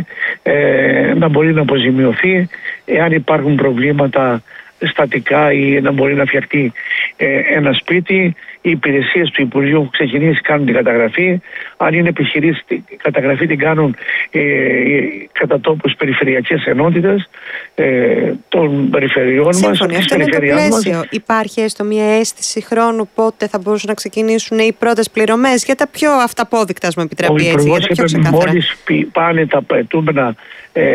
ε, να μπορεί να αποζημιωθεί, εάν υπάρχουν προβλήματα στατικά ή να μπορεί να φτιαχτεί ε, ένα σπίτι. Οι υπηρεσίες του Υπουργείου έχουν ξεκινήσει, κάνουν την καταγραφή. Αν είναι επιχειρήσεις, την καταγραφή την κάνουν ε, κατά τόπους περιφερειακές ενότητες ε, των περιφερειών Σύμφωνοι, μας. Αυτό είναι το πλαίσιο. Μας. Υπάρχει έστω μια αίσθηση χρόνου πότε θα μπορούσαν να ξεκινήσουν οι πρώτες πληρωμές για τα πιο αυταπόδεικτα, μου επιτρέπει έτσι, για τα πιο ξεκάθαρα? Μόλις πάνε τα απαιτούμενα ε,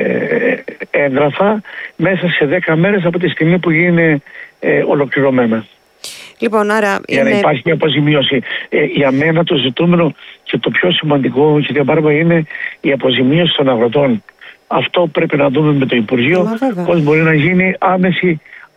έγγραφα, μέσα σε δέκα μέρες από τη στιγμή που είναι ε, ολοκληρωμένα. Λοιπόν, άρα για είναι... να υπάρχει μια αποζημίωση. Ε, για μένα το ζητούμενο και το πιο σημαντικό, κυρία Μπάρμπα, είναι η αποζημίωση των αγροτών. Αυτό πρέπει να δούμε με το Υπουργείο, πώς μπορεί να γίνει άμεση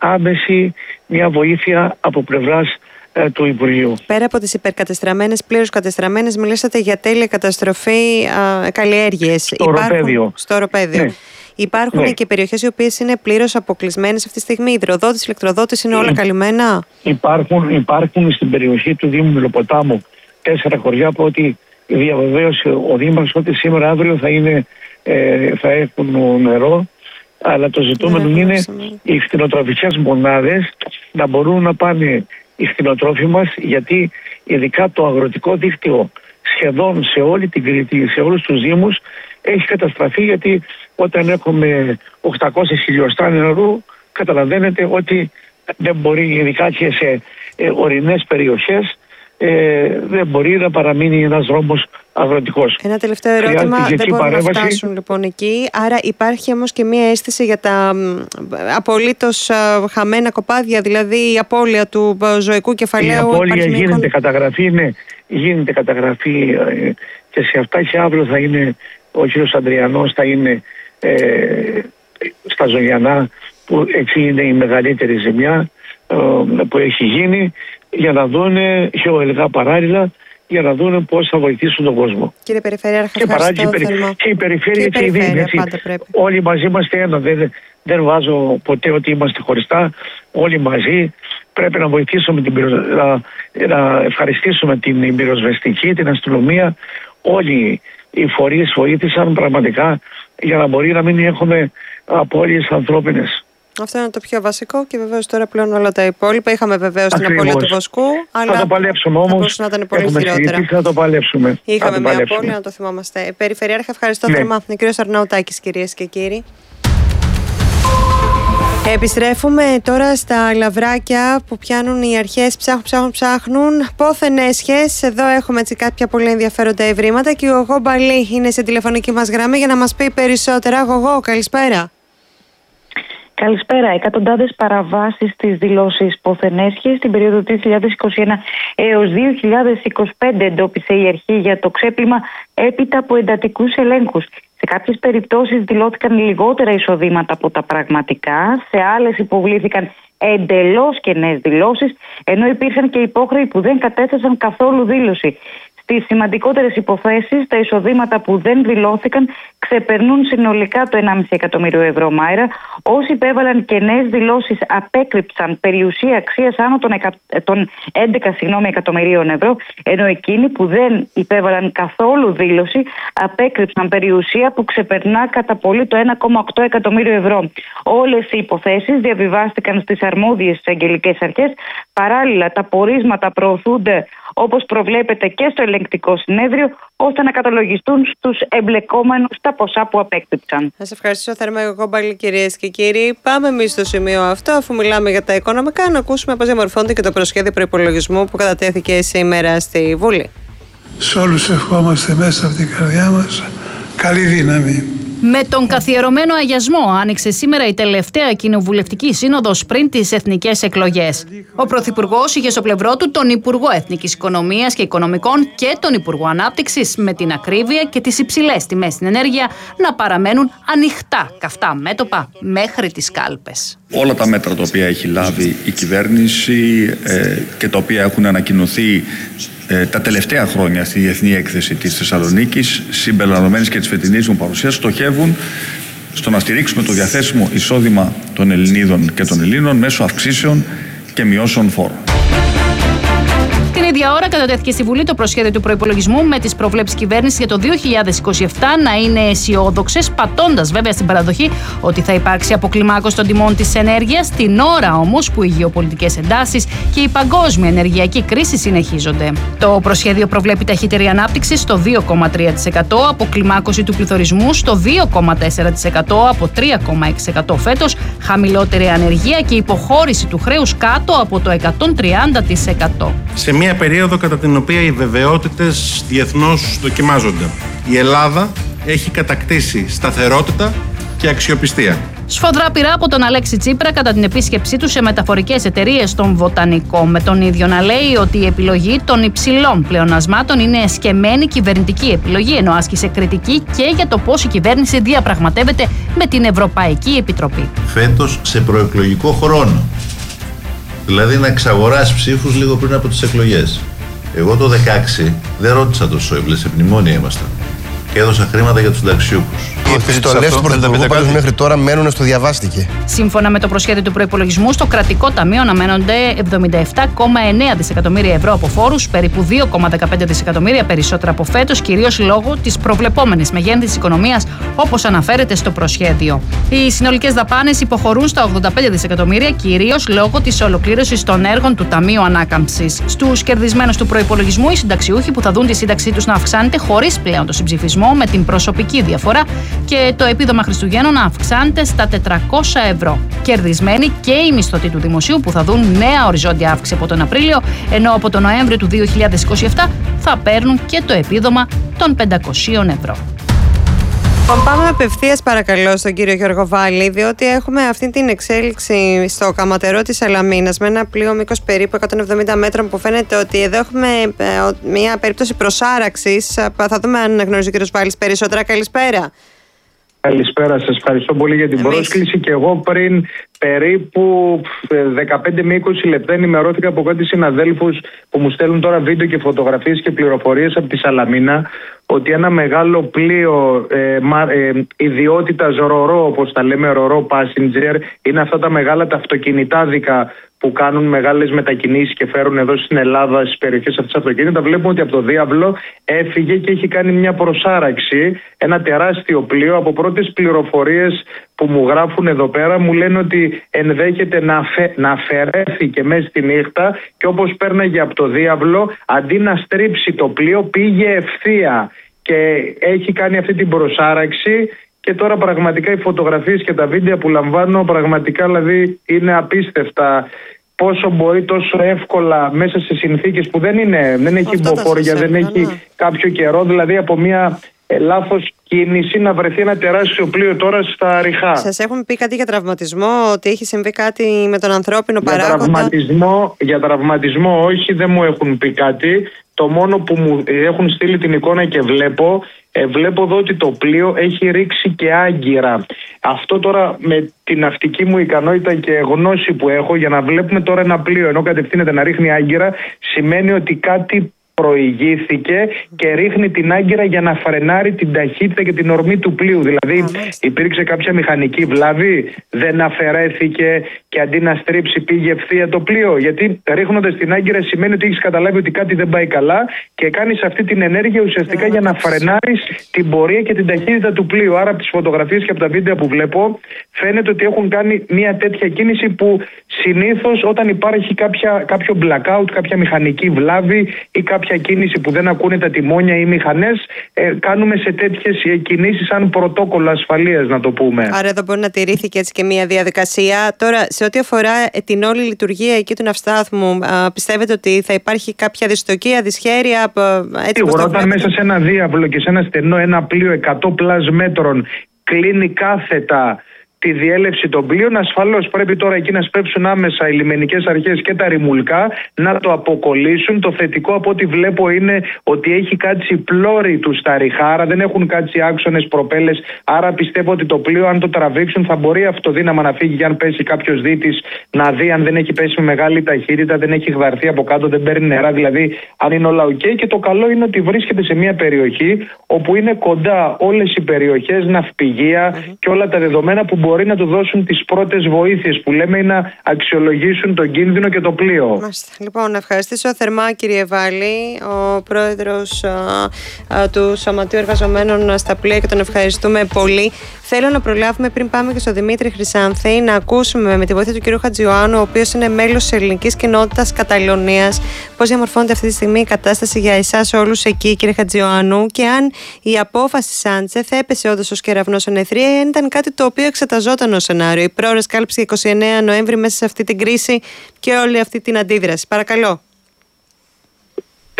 άμεση μια βοήθεια από πλευράς ε, του Υπουργείου. Πέρα από τις υπερκατεστραμμένες, πλήρως κατεστραμμένες, μιλήσατε για τέλεια καταστροφή α, καλλιέργειες. Στο οροπέδιο. Στο οροπέδιο. Ναι. Υπάρχουν ναι. και περιοχές οι οποίες είναι πλήρως αποκλεισμένες αυτή τη στιγμή. Η υδροδότηση, η ηλεκτροδότηση είναι όλα ε, καλυμμένα. Υπάρχουν, υπάρχουν στην περιοχή του Δήμου Μελοποτάμου τέσσερα χωριά από ότι διαβεβαίωσε ο Δήμαρχος ότι σήμερα αύριο θα, είναι, ε, θα έχουν νερό. Αλλά το ζητούμενο ναι, είναι οι κτηνοτροφικές μονάδες να μπορούν να πάνε οι κτηνοτρόφοι μας, γιατί ειδικά το αγροτικό δίκτυο σχεδόν σε όλη την Κρήτη, σε όλους τους Δήμους έχει καταστραφεί, γιατί όταν έχουμε οκτακόσια χιλιοστά νερού καταλαβαίνετε ότι δεν μπορεί, ειδικά και σε ε, ορεινές περιοχές, Ε, δεν μπορεί να παραμείνει ένας δρόμος αγροτικός. Ένα τελευταίο ερώτημα. Δεν μπορούν παρέμβαση. να φτάσουν λοιπόν εκεί. Άρα υπάρχει όμως και μία αίσθηση για τα απολύτως χαμένα κοπάδια, δηλαδή η απώλεια του ζωικού κεφαλαίου. Η απώλεια γίνεται εικόνα... καταγραφή, ναι, γίνεται καταγραφή ε, και σε αυτά και αύριο θα είναι ο κ. Ανδριανός, θα είναι ε, στα Ζωγιανά, που εκεί είναι η μεγαλύτερη ζημιά ε, που έχει γίνει, για να δούνε γεωελικά παράλληλα, για να δούνε πώς θα βοηθήσουν τον κόσμο. Κύριε Περιφερειάρχα, και, και, περι... και η περιφέρεια και, και η Δήμη. Όλοι μαζί είμαστε ένα. Δεν, δεν βάζω ποτέ ότι είμαστε χωριστά. Όλοι μαζί πρέπει να βοηθήσουμε, την, να, να ευχαριστήσουμε την πυροσβεστική, την αστυνομία. Όλοι οι φορείς βοήθησαν πραγματικά για να μπορεί να μην έχουμε απώλειες ανθρώπινες. Αυτό είναι το πιο βασικό και βεβαίως τώρα πλέον όλα τα υπόλοιπα. Είχαμε βεβαίως την απώλεια του βοσκού, αλλά θα το παλέψουμε όμως. Να ήταν πολύ χειρότερα. Θα το παλέψουμε. Είχαμε μια απώλεια, να το θυμόμαστε. Περιφερειάρχα, ευχαριστώ ναι. θερμά. Ο κύριος Αρναουτάκης, κυρίες και κύριοι. Επιστρέφουμε τώρα στα λαβράκια που πιάνουν οι αρχές, ψάχνουν, ψάχνουν, ψάχνουν. Πόθεν έσχες. Εδώ έχουμε έτσι κάποια πολύ ενδιαφέροντα ευρήματα και ο Γογό Μπαλή είναι σε τηλεφωνική μας γραμμή για να μας πει περισσότερα. Γογό, καλησπέρα. Καλησπέρα. Εκατοντάδες παραβάσεις στις δηλώσεις πόθεν έσχες στην περίοδο δύο χιλιάδες είκοσι ένα έως δύο χιλιάδες είκοσι πέντε εντόπισε η αρχή για το ξέπλυμα έπειτα από εντατικούς ελέγχους. Σε κάποιες περιπτώσεις δηλώθηκαν λιγότερα εισοδήματα από τα πραγματικά, σε άλλες υποβλήθηκαν εντελώς κενές δηλώσεις, ενώ υπήρχαν και υπόχρεοι που δεν κατέθεσαν καθόλου δήλωση. Στις σημαντικότερες υποθέσεις, τα εισοδήματα που δεν δηλώθηκαν ξεπερνούν συνολικά το ενάμιση εκατομμύριο ευρώ. Μάιρα, όσοι υπέβαλαν κενές δηλώσεις απέκρυψαν περιουσία αξίας άνω των, εκα... των έντεκα συγγνώμη, εκατομμυρίων ευρώ, ενώ εκείνοι που δεν υπέβαλαν καθόλου δήλωση απέκρυψαν περιουσία που ξεπερνά κατά πολύ το ένα κόμμα οκτώ εκατομμύριο ευρώ. Όλες οι υποθέσεις διαβιβάστηκαν στις αρμόδιες αγγελικές αρχές. Παράλληλα, τα πορίσματα προωθούνται όπως προβλέπεται και στο ελεγκτικό συνέδριο, ώστε να καταλογιστούν στους εμπλεκόμενους τα ποσά που απέκτηψαν. Σας ευχαριστώ θερμά εγώ πάλι, κυρίες και κύριοι. Πάμε εμείς στο σημείο αυτό, αφού μιλάμε για τα οικονομικά, να ακούσουμε πώς διαμορφώνεται και το προσχέδιο προϋπολογισμού που κατατέθηκε σήμερα στη Βουλή. Σε όλους ευχόμαστε μέσα από την καρδιά μας καλή δύναμη. Με τον καθιερωμένο αγιασμό άνοιξε σήμερα η τελευταία κοινοβουλευτική σύνοδος πριν τις εθνικές εκλογές. Ο Πρωθυπουργός είχε στο πλευρό του τον Υπουργό Εθνικής Οικονομίας και Οικονομικών και τον Υπουργό Ανάπτυξης, με την ακρίβεια και τις υψηλές τιμές στην ενέργεια να παραμένουν ανοιχτά καυτά μέτωπα μέχρι τις κάλπες. Όλα τα μέτρα τα οποία έχει λάβει η κυβέρνηση ε, και τα οποία έχουν ανακοινωθεί ε, τα τελευταία χρόνια στη Διεθνή Έκθεση της Θεσσαλονίκης, συμπεριλαμβανομένης και της φετινής μου παρουσίας, στοχεύουν στο να στηρίξουμε το διαθέσιμο εισόδημα των Ελληνίδων και των Ελλήνων μέσω αυξήσεων και μειώσεων φόρων. Την ίδια ώρα κατατέθηκε στη Βουλή το προσχέδιο του προϋπολογισμού με τις προβλέψεις κυβέρνησης για το δύο χιλιάδες είκοσι επτά να είναι αισιόδοξες, πατώντας βέβαια στην παραδοχή ότι θα υπάρξει αποκλιμάκωση των τιμών της ενέργειας, την ώρα όμως που οι γεωπολιτικές εντάσεις και η παγκόσμια ενεργειακή κρίση συνεχίζονται. Το προσχέδιο προβλέπει ταχύτερη ανάπτυξη στο δύο κόμμα τρία τοις εκατό, αποκλιμάκωση του πληθωρισμού στο δύο κόμμα τέσσερα τοις εκατό από τρία κόμμα έξι τοις εκατό φέτος, χαμηλότερη ανεργία και υποχώρηση του χρέους κάτω από το εκατόν τριάντα τοις εκατό. Σε μια περίοδο κατά την οποία οι βεβαιότητες διεθνώς δοκιμάζονται. Η Ελλάδα έχει κατακτήσει σταθερότητα και αξιοπιστία. Σφοδρά πειρά από τον Αλέξη Τσίπρα κατά την επίσκεψή του σε μεταφορικές εταιρείες στον Βοτανικό. Με τον ίδιο να λέει ότι η επιλογή των υψηλών πλεονασμάτων είναι εσκεμμένη κυβερνητική επιλογή, ενώ άσκησε κριτική και για το πώς η κυβέρνηση διαπραγματεύεται με την Ευρωπαϊκή Επιτροπή. Φέτος σε προεκλογικό χρόνο. Δηλαδή να εξαγοράσει ψήφους λίγο πριν από τις εκλογές. Εγώ το δεκαέξι δεν ρώτησα το Σόιμπλε, σε μνημόνια ήμασταν. Και έδωσα χρήματα για τους συνταξιούχους. Οι επιστολές του Πρωθυπουργού πάντως μέχρι τώρα μένουν στο διαβάστηκε. Σύμφωνα με το προσχέδιο του προϋπολογισμού, στο κρατικό ταμείο αναμένονται εβδομήντα επτά κόμμα εννέα δισεκατομμύρια ευρώ από φόρους, περίπου δύο κόμμα δεκαπέντε δισεκατομμύρια περισσότερα από φέτος, κυρίως λόγω της προβλεπόμενης μεγέθυνσης της οικονομίας, όπως αναφέρεται στο προσχέδιο. Οι συνολικές δαπάνες υποχωρούν στα ογδόντα πέντε δισεκατομμύρια, κυρίως λόγω της ολοκλήρωσης των έργων του Ταμείου Ανάκαμψης. Στους κερδισμένους του προϋπολογισμού, οι συνταξιούχοι που θα δουν τη σύνταξή τους να αυξάνεται χωρίς πλέον το συμψηφισμό, με την προσωπική διαφορά, και το επίδομα Χριστουγέννων να αυξάνεται στα τετρακόσια ευρώ. Κερδισμένοι και οι μισθωτοί του δημοσίου που θα δουν νέα οριζόντια αύξηση από τον Απρίλιο, ενώ από τον Νοέμβριο του δύο χιλιάδες είκοσι επτά θα παίρνουν και το επίδομα των πεντακόσια ευρώ. Πάμε απευθείας παρακαλώ στον κύριο Γιώργο Βάλη, διότι έχουμε αυτή την εξέλιξη στο καματερό της Σαλαμίνας με ένα πλοίο μήκος περίπου εκατόν εβδομήντα μέτρων, που φαίνεται ότι εδώ έχουμε μια περίπτωση προσάραξης. Θα δούμε αν γνωρίζει ο κύριος Βάλης περισσότερα. Καλησπέρα. Καλησπέρα, σας ευχαριστώ πολύ για την Εμείς. πρόσκληση. Και εγώ πριν περίπου δεκαπέντε με είκοσι λεπτά ενημερώθηκα από κάτι συναδέλφους που μου στέλνουν τώρα βίντεο και φωτογραφίες και πληροφορίες από τη Σαλαμίνα ότι ένα μεγάλο πλοίο ε, ε, ιδιότητας ρορό, όπως τα λέμε, ρορό passenger, είναι αυτά τα μεγάλα τα αυτοκινητάδικα που κάνουν μεγάλες μετακινήσεις και φέρουν εδώ στην Ελλάδα, στις περιοχές αυτές αυτοκίνητα. Βλέπουμε ότι από το Διάβλο έφυγε και έχει κάνει μια προσάραξη, ένα τεράστιο πλοίο. Από πρώτες πληροφορίες που μου γράφουν εδώ πέρα μου λένε ότι ενδέχεται να, αφαι, να αφαιρέθηκε μέσα στη νύχτα και όπως πέρναγε από το Διάβλο, αντί να στρίψει το πλοίο πήγε ευθεία και έχει κάνει αυτή την προσάραξη. Και τώρα πραγματικά οι φωτογραφίες και τα βίντεο που λαμβάνω πραγματικά δηλαδή είναι απίστευτα. Πόσο μπορεί τόσο εύκολα μέσα σε συνθήκες που δεν είναι, δεν έχει υποφόρια, δεν έχει ναι. κάποιο καιρό, δηλαδή από μια ε, λάθος κίνηση να βρεθεί ένα τεράστιο πλοίο τώρα στα Ριχά. Σας έχουν πει κάτι για τραυματισμό, ότι έχει συμβεί κάτι με τον ανθρώπινο για παράγοντα? Τραυματισμό, για τραυματισμό όχι, δεν μου έχουν πει κάτι. Το μόνο που μου έχουν στείλει την εικόνα και βλέπω, ε, βλέπω εδώ ότι το πλοίο έχει ρίξει και άγκυρα. Αυτό τώρα με την ναυτική μου ικανότητα και γνώση που έχω, για να βλέπουμε τώρα ένα πλοίο ενώ κατευθύνεται να ρίχνει άγκυρα, σημαίνει ότι κάτι προηγήθηκε και ρίχνει την άγκυρα για να φρενάρει την ταχύτητα και την ορμή του πλοίου. Δηλαδή υπήρξε κάποια μηχανική βλάβη, δεν αφαιρέθηκε και αντί να στρίψει πήγε ευθεία το πλοίο. Γιατί ρίχνοντας την άγκυρα σημαίνει ότι έχεις καταλάβει ότι κάτι δεν πάει καλά και κάνεις αυτή την ενέργεια ουσιαστικά για να φρενάρεις την πορεία και την ταχύτητα του πλοίου. Άρα από τις φωτογραφίες και από τα βίντεο που βλέπω φαίνεται ότι έχουν κάνει μια τέτοια κίνηση που συνήθως όταν υπάρχει κάποια, κάποιο blackout, κάποια μηχανική βλάβη ή κάποια κίνηση που δεν ακούνε τα τιμόνια ή μηχανές, ε, κάνουμε σε τέτοιες κινήσεις σαν πρωτόκολλο ασφαλείας, να το πούμε. Άρα εδώ μπορεί να τηρήθηκε έτσι και μια διαδικασία. Τώρα, σε ό,τι αφορά την όλη λειτουργία εκεί του ναυστάθμου, πιστεύετε ότι θα υπάρχει κάποια δυστοκία, δυσχέρεια? Σίγουρα, όταν μέσα σε ένα διάβλο και σε ένα στενό ένα πλοίο εκατό πλάς μέτρων κλείνει κάθετα τη διέλευση των πλοίων, ασφαλώς πρέπει τώρα εκεί να σπεύσουν άμεσα οι λιμενικές αρχές και τα ρημουλκά να το αποκολλήσουν. Το θετικό από ό,τι βλέπω είναι ότι έχει κάτσει πλώρη του στα Ριχά, άρα δεν έχουν κάτσει άξονες, προπέλες. Άρα πιστεύω ότι το πλοίο, αν το τραβήξουν, θα μπορεί αυτοδύναμα να φύγει. Για αν πέσει κάποιος δίτης, να δει αν δεν έχει πέσει με μεγάλη ταχύτητα, δεν έχει γδαρθεί από κάτω, δεν παίρνει νερά, δηλαδή αν είναι όλα οκ. Okay. Και το καλό είναι ότι βρίσκεται σε μια περιοχή όπου είναι κοντά όλες οι περιοχές, ναυπηγεία mm-hmm. και όλα τα δεδομένα που μπορεί να του δώσουν τις πρώτες βοήθειες που λέμε ή να αξιολογήσουν τον κίνδυνο και το πλοίο. Μάλιστα. Λοιπόν, να ευχαριστήσω θερμά κύριε Βάλη, ο πρόεδρος α, α, του Σωματείου Εργαζομένων στα πλοία, και τον ευχαριστούμε πολύ. Θέλω να προλάβουμε πριν πάμε και στο Δημήτρη Χρυσάνθη να ακούσουμε με τη βοήθεια του κ. Χατζιωάννου, ο οποίος είναι μέλος της ελληνικής κοινότητας Καταλωνίας, πώς διαμορφώνεται αυτή τη στιγμή η κατάσταση για εσάς όλους εκεί, κ. Χατζιωάννου, και αν η απόφαση Σάντσε θα έπεσε όντως ως κεραυνός εν αιθρία ή αν ήταν κάτι το οποίο εξεταζόταν ως σενάριο. Η πρόορες κάλυψη εικοστή ενάτη Νοέμβρη μέσα σε αυτή την κρίση και όλη αυτή την αντίδραση. Παρακαλώ.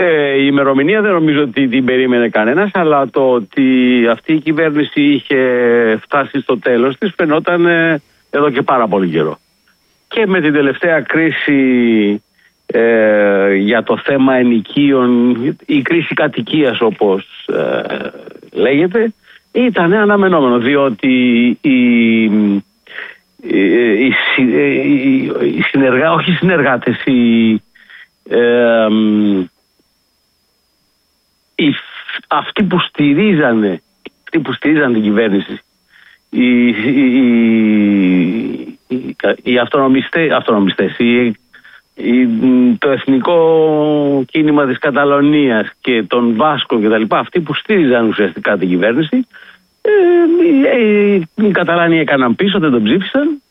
Ε, η ημερομηνία δεν νομίζω ότι την περίμενε κανένας, αλλά το ότι αυτή η κυβέρνηση είχε φτάσει στο τέλος της φαινόταν ε, εδώ και πάρα πολύ καιρό. Και με την τελευταία κρίση ε, για το θέμα ενοικίων, η κρίση κατοικίας όπως ε, λέγεται, ήταν αναμενόμενο, διότι η, η, η, η, η συνεργά, όχι οι συνεργάτες, οι, ε, οι, αυτοί που στηρίζανε, αυτοί που στηρίζανε την κυβέρνηση, οι, οι, οι, οι αυτονομιστές, αυτονομιστές οι, οι, το εθνικό κίνημα της Καταλωνίας και των Βάσκων και τα λοιπά, αυτοί που στήριζαν ουσιαστικά την κυβέρνηση, ε, ε, οι Καταλάνοι έκαναν πίσω, δεν τον ψήφισαν.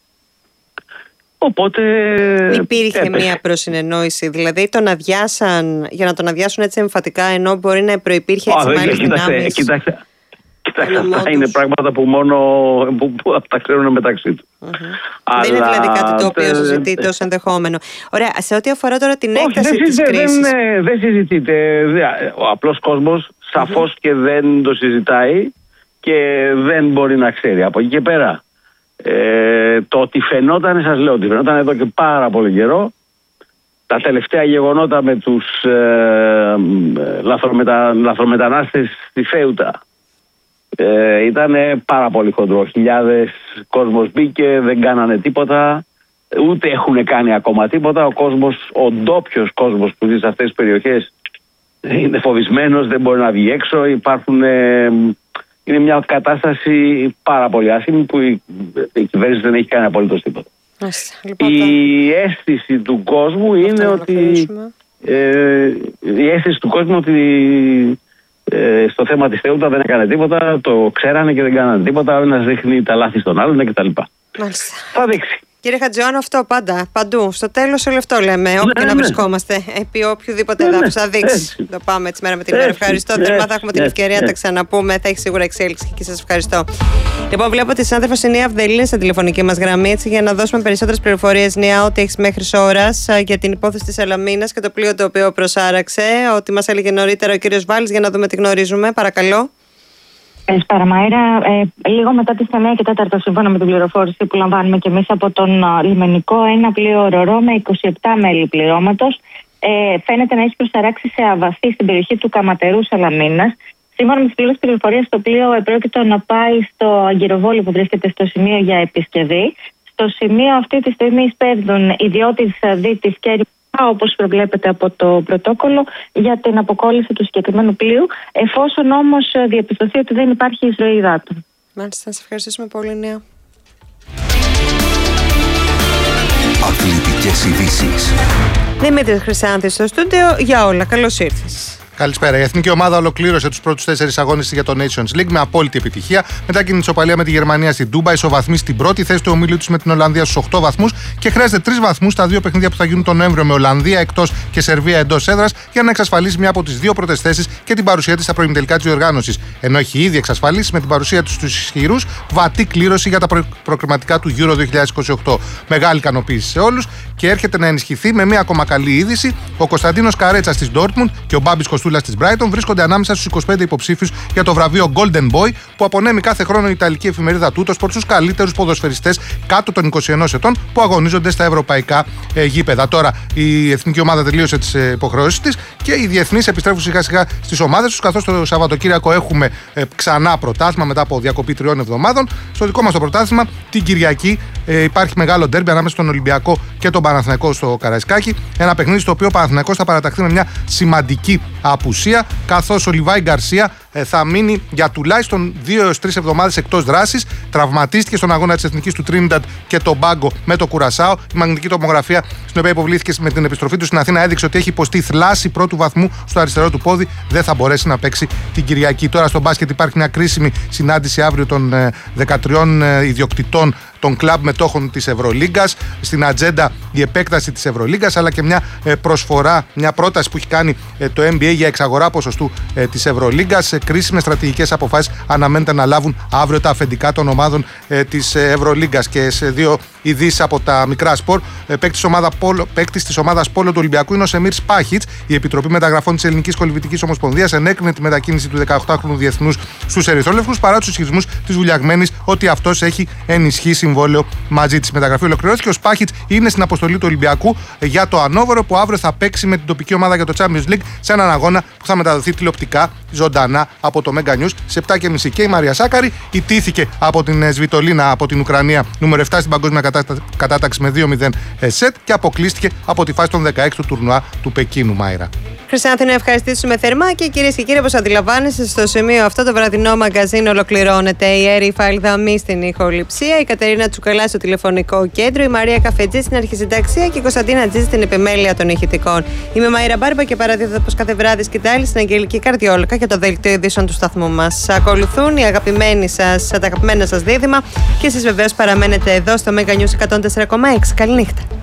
Οπότε υπήρχε έπαιξε μία προσυνεννόηση, δηλαδή τον αδειάσαν για να τον αδειάσουν έτσι εμφατικά, ενώ μπορεί να προϋπήρχε έτσι μάλλον δυνάμεις. Κοιτάξτε, κοιτάξτε, αυτά είναι πράγματα που μόνο που, που τα ξέρουν μεταξύ του. Mm-hmm. Αλλά... δεν είναι δηλαδή κάτι το οποίο συζητείται ως ενδεχόμενο. Ωραία, σε ό,τι αφορά τώρα την όχι, έκταση δεν, της δεν, κρίσης. Δεν, δεν συζητείται. Ο απλός κόσμος σαφώς mm-hmm. και δεν το συζητάει και δεν μπορεί να ξέρει. Από εκεί και πέρα, ε, το ότι φαινόταν, σας λέω ότι φαινόταν εδώ και πάρα πολύ καιρό, τα τελευταία γεγονότα με τους ε, λαθρομετα, λαθρομετανάστες στη Φέουτα, Ε, ήταν πάρα πολύ χοντρό. Χιλιάδες κόσμος μπήκε, δεν κάνανε τίποτα, ούτε έχουν κάνει ακόμα τίποτα. Ο κόσμος, ο ντόπιος κόσμος που ζει σε αυτές τις περιοχές είναι φοβισμένος, δεν μπορεί να βγει έξω. Υπάρχουν, ε, είναι μια κατάσταση πάρα πολύ άσχημη που η, η κυβέρνηση δεν έχει κάνει απολύτως τίποτα. Λοιπόν, η αίσθηση του κόσμου είναι ότι ε, η αίσθηση του κόσμου ότι Ε, στο θέμα της Θεούτα δεν έκανε τίποτα, το ξέρανε και δεν κάνανε τίποτα. Ένας δείχνει τα λάθη στον άλλον κτλ. Μάλιστα. Θα δείξει. Κύριε Χατζιωάννου, αυτό πάντα, παντού. Στο τέλος όλο αυτό λέμε. Όπου ναι, και να ναι. βρισκόμαστε, επί οποιοδήποτε εδάφους ναι, θα δείξει. Έτσι. Το πάμε έτσι μέρα με την μέρα. Ευχαριστώ. Έτσι, Θερμά θα έχουμε έτσι, την ευκαιρία να τα ξαναπούμε. Θα έχει σίγουρα εξέλιξη και εκεί σας ευχαριστώ. Λοιπόν, βλέπω ότι η συνάδελφος η Νία Αυδελή είναι στην τηλεφωνική μας γραμμή, έτσι, για να δώσουμε περισσότερες πληροφορίες. Νία, ό,τι έχεις μέχρι ώρας για την υπόθεση της Σαλαμίνας και το πλοίο το οποίο προσάραξε. Ότι μας έλεγε νωρίτερα ο κύριος Βάλης, για να δούμε τι γνωρίζουμε. Παρακαλώ. Σπαραμαέρα, ε, λίγο μετά τις εννιά και τέταρτο, σύμφωνα με την πληροφόρηση που λαμβάνουμε και εμείς από τον α, λιμενικό, ένα πλοίο ρορό με είκοσι επτά μέλη πληρώματος ε, φαίνεται να έχει προσαράξει σε αβαθή στην περιοχή του Καματερού Σαλαμίνας. Σύμφωνα με τις πλήρες πληροφορίες, το πλοίο επρόκειτο να πάει στο Αγκυροβόλι που βρίσκεται στο σημείο για επισκευή. Στο σημείο αυτή τη στιγμή σπέβδουν ιδιώτης δίτης και όπως προβλέπεται από το πρωτόκολλο για την αποκόλληση του συγκεκριμένου πλοίου, εφόσον όμως διαπιστωθεί ότι δεν υπάρχει εισρωή υδάτων. Μάλιστα, σας ευχαριστήσουμε πολύ, Νέα. Αθλητικές ειδήσεις. Δημήτρης Χρυσάνθης στο στούντιο για όλα. Καλώς ήρθες. Καλησπέρα. Η εθνική ομάδα ολοκλήρωσε τους πρώτους τέσσερις αγώνες για το Nations League με απόλυτη επιτυχία. Μετά την ισοπαλία με τη Γερμανία στην Ντούμπα, ισοβαθμεί στην πρώτη θέση του ομίλου της με την Ολλανδία στους οκτώ βαθμούς και χρειάζεται τρεις βαθμούς στα δύο παιχνίδια που θα γίνουν τον Νοέμβριο με Ολλανδία εκτός και Σερβία εντός έδρας για να εξασφαλίσει μια από τις δύο πρώτες θέσεις και την παρουσία της στα προημιτελικά της διοργάνωσης. Ενώ έχει ήδη εξασφαλίσει με την παρουσία της στους ισχυρούς βατή κλήρωση για τα προ... προκριματικά του Euro δύο χιλιάδες είκοσι οκτώ. Μεγάλη ικανοποίηση σε όλους και έρχεται να ενισχυθεί με μια ακόμα καλή είδηση. Ο Κωνσταντίνος Καρέτσας της Dortmund και ο Μπάμπης Κοστούλας της Brighton βρίσκονται ανάμεσα στους είκοσι πέντε υποψήφιους για το βραβείο Golden Boy που απονέμει κάθε χρόνο η Ιταλική εφημερίδα Tuttosport στους καλύτερους ποδοσφαιριστές κάτω των είκοσι ενός ετών που αγωνίζονται στα ευρωπαϊκά ε, γήπεδα. Τώρα η εθνική ομάδα τελείωσε τις ε, υποχρεώσεις της και οι διεθνείς επιστρέφουν σιγά σιγά στις ομάδες τους, καθώς το Σαββατοκύριακο έχουμε ε, ξανά πρωτάθλημα μετά από διακοπή τριών εβδομάδων. Στο δικό μας το πρωτάθλημα την Κυριακή ε, υπάρχει μεγάλο ντέρμπι ανάμεσα στον Ολυμπιακό και τον Παναθηναϊκό στο Καραϊσκάκι. Ένα παιχνίδι στο οποίο ο Παναθηναϊκός θα παραταχθεί με μια σημαντική απουσία, καθώς ο Λιβάη Γκαρσία ε, θα μείνει για τουλάχιστον δύο έως τρεις εβδομάδες εκτός δράσης. Τραυματίστηκε στον αγώνα της Εθνικής του Τρίνινταντ και τον Μπάγκο με το Κουρασάο. Η μαγνητική τομογραφία, στην οποία υποβλήθηκε με την επιστροφή του στην Αθήνα, έδειξε ότι έχει υποστεί θλάση πρώτου βαθμού στο αριστερό του πόδι. Δεν θα μπορέσει να παίξει την Κυριακή. Τώρα στο μπάσκετ υπάρχει μια κρίσιμη συνάντηση αύριο των ε, δεκατριών ε, ιδιοκτητών των κλαμπ μετόχων της Ευρωλίγκας. Στην ατζέντα η επέκταση της Ευρωλίγκας, αλλά και μια ε, προσφορά, μια πρόταση που έχει κάνει ε, το N B A για εξαγορά ποσοστού ε, της Ευρωλίγκας. κρίσιμες στρατηγικές αποφάσεις αναμένεται να λάβουν αύριο τα αφεντικά των ομάδων ε, της Ευρωλίγκας. Και σε δύο ειδήσεις από τα μικρά σπορ, ε, παίκτης, ομάδα, παίκτης της ομάδας Πόλο του Ολυμπιακού είναι ο Σεμίρ Σπάχιτς. Η Επιτροπή Μεταγραφών της Ελληνικής Κολυμβητικής Ομοσπονδίας ενέκρινε τη μετακίνηση του δεκαοκτάχρονου διεθνούς στους ερυθρόλευκους παρά τους ισχυρισμούς της Βουλιαγμένης ότι αυτός έχει ενισχύει συμβόλαιο μαζί της. Η μεταγραφή ολοκληρώθηκε. Ο Σπάχιτς είναι στην αποστολή του Ολυμπιακού για το Ανόβερο, που αύριο θα παίξει με την τοπική ομάδα για το Champions League σε έναν αγώνα που θα μεταδοθεί τηλεοπτικά ζωντανά από το Mega News σε επτά και μισή. Και η Μαρία Σάκαρη ιτήθηκε από την Σβιτολίνα από την Ουκρανία, νούμερο επτά στην παγκόσμια κατάταξη με δύο μηδέν σετ, και αποκλείστηκε από τη φάση των δεκαέξι του τουρνουά του Πεκίνου. Μάιρα. Χρυσάνθη, να ευχαριστήσουμε θερμά και κυρίες και κύριοι, όπως αντιλαμβάνεστε, στο σημείο αυτό το βραδινό μαγκαζίνο ολοκληρώνεται. Η Έρη Φαλδαμή στην ηχοληψία, η Κατερίνα Τσουκαλά στο τηλεφωνικό κέντρο, η Μαρία Καφετζή στην αρχισυνταξία και η Κωνσταντίνα Τζίζη στην επιμέλεια των ηχητικών. Είμαι Μάιρα Μπάρμπα και παραδίδω όπως κάθε βράδυ σκητάλη στην Αγγελική Καρδιόλακα για το δελτίο ειδήσεων του σταθμού μας. Ακολουθούν οι αγαπημένοι σας, τα αγαπημένα σας δίδυμα και εσείς βεβαίως παραμένετε εδώ στο Mega News εκατόν τέσσερα κόμμα έξι. Καληνύχτα.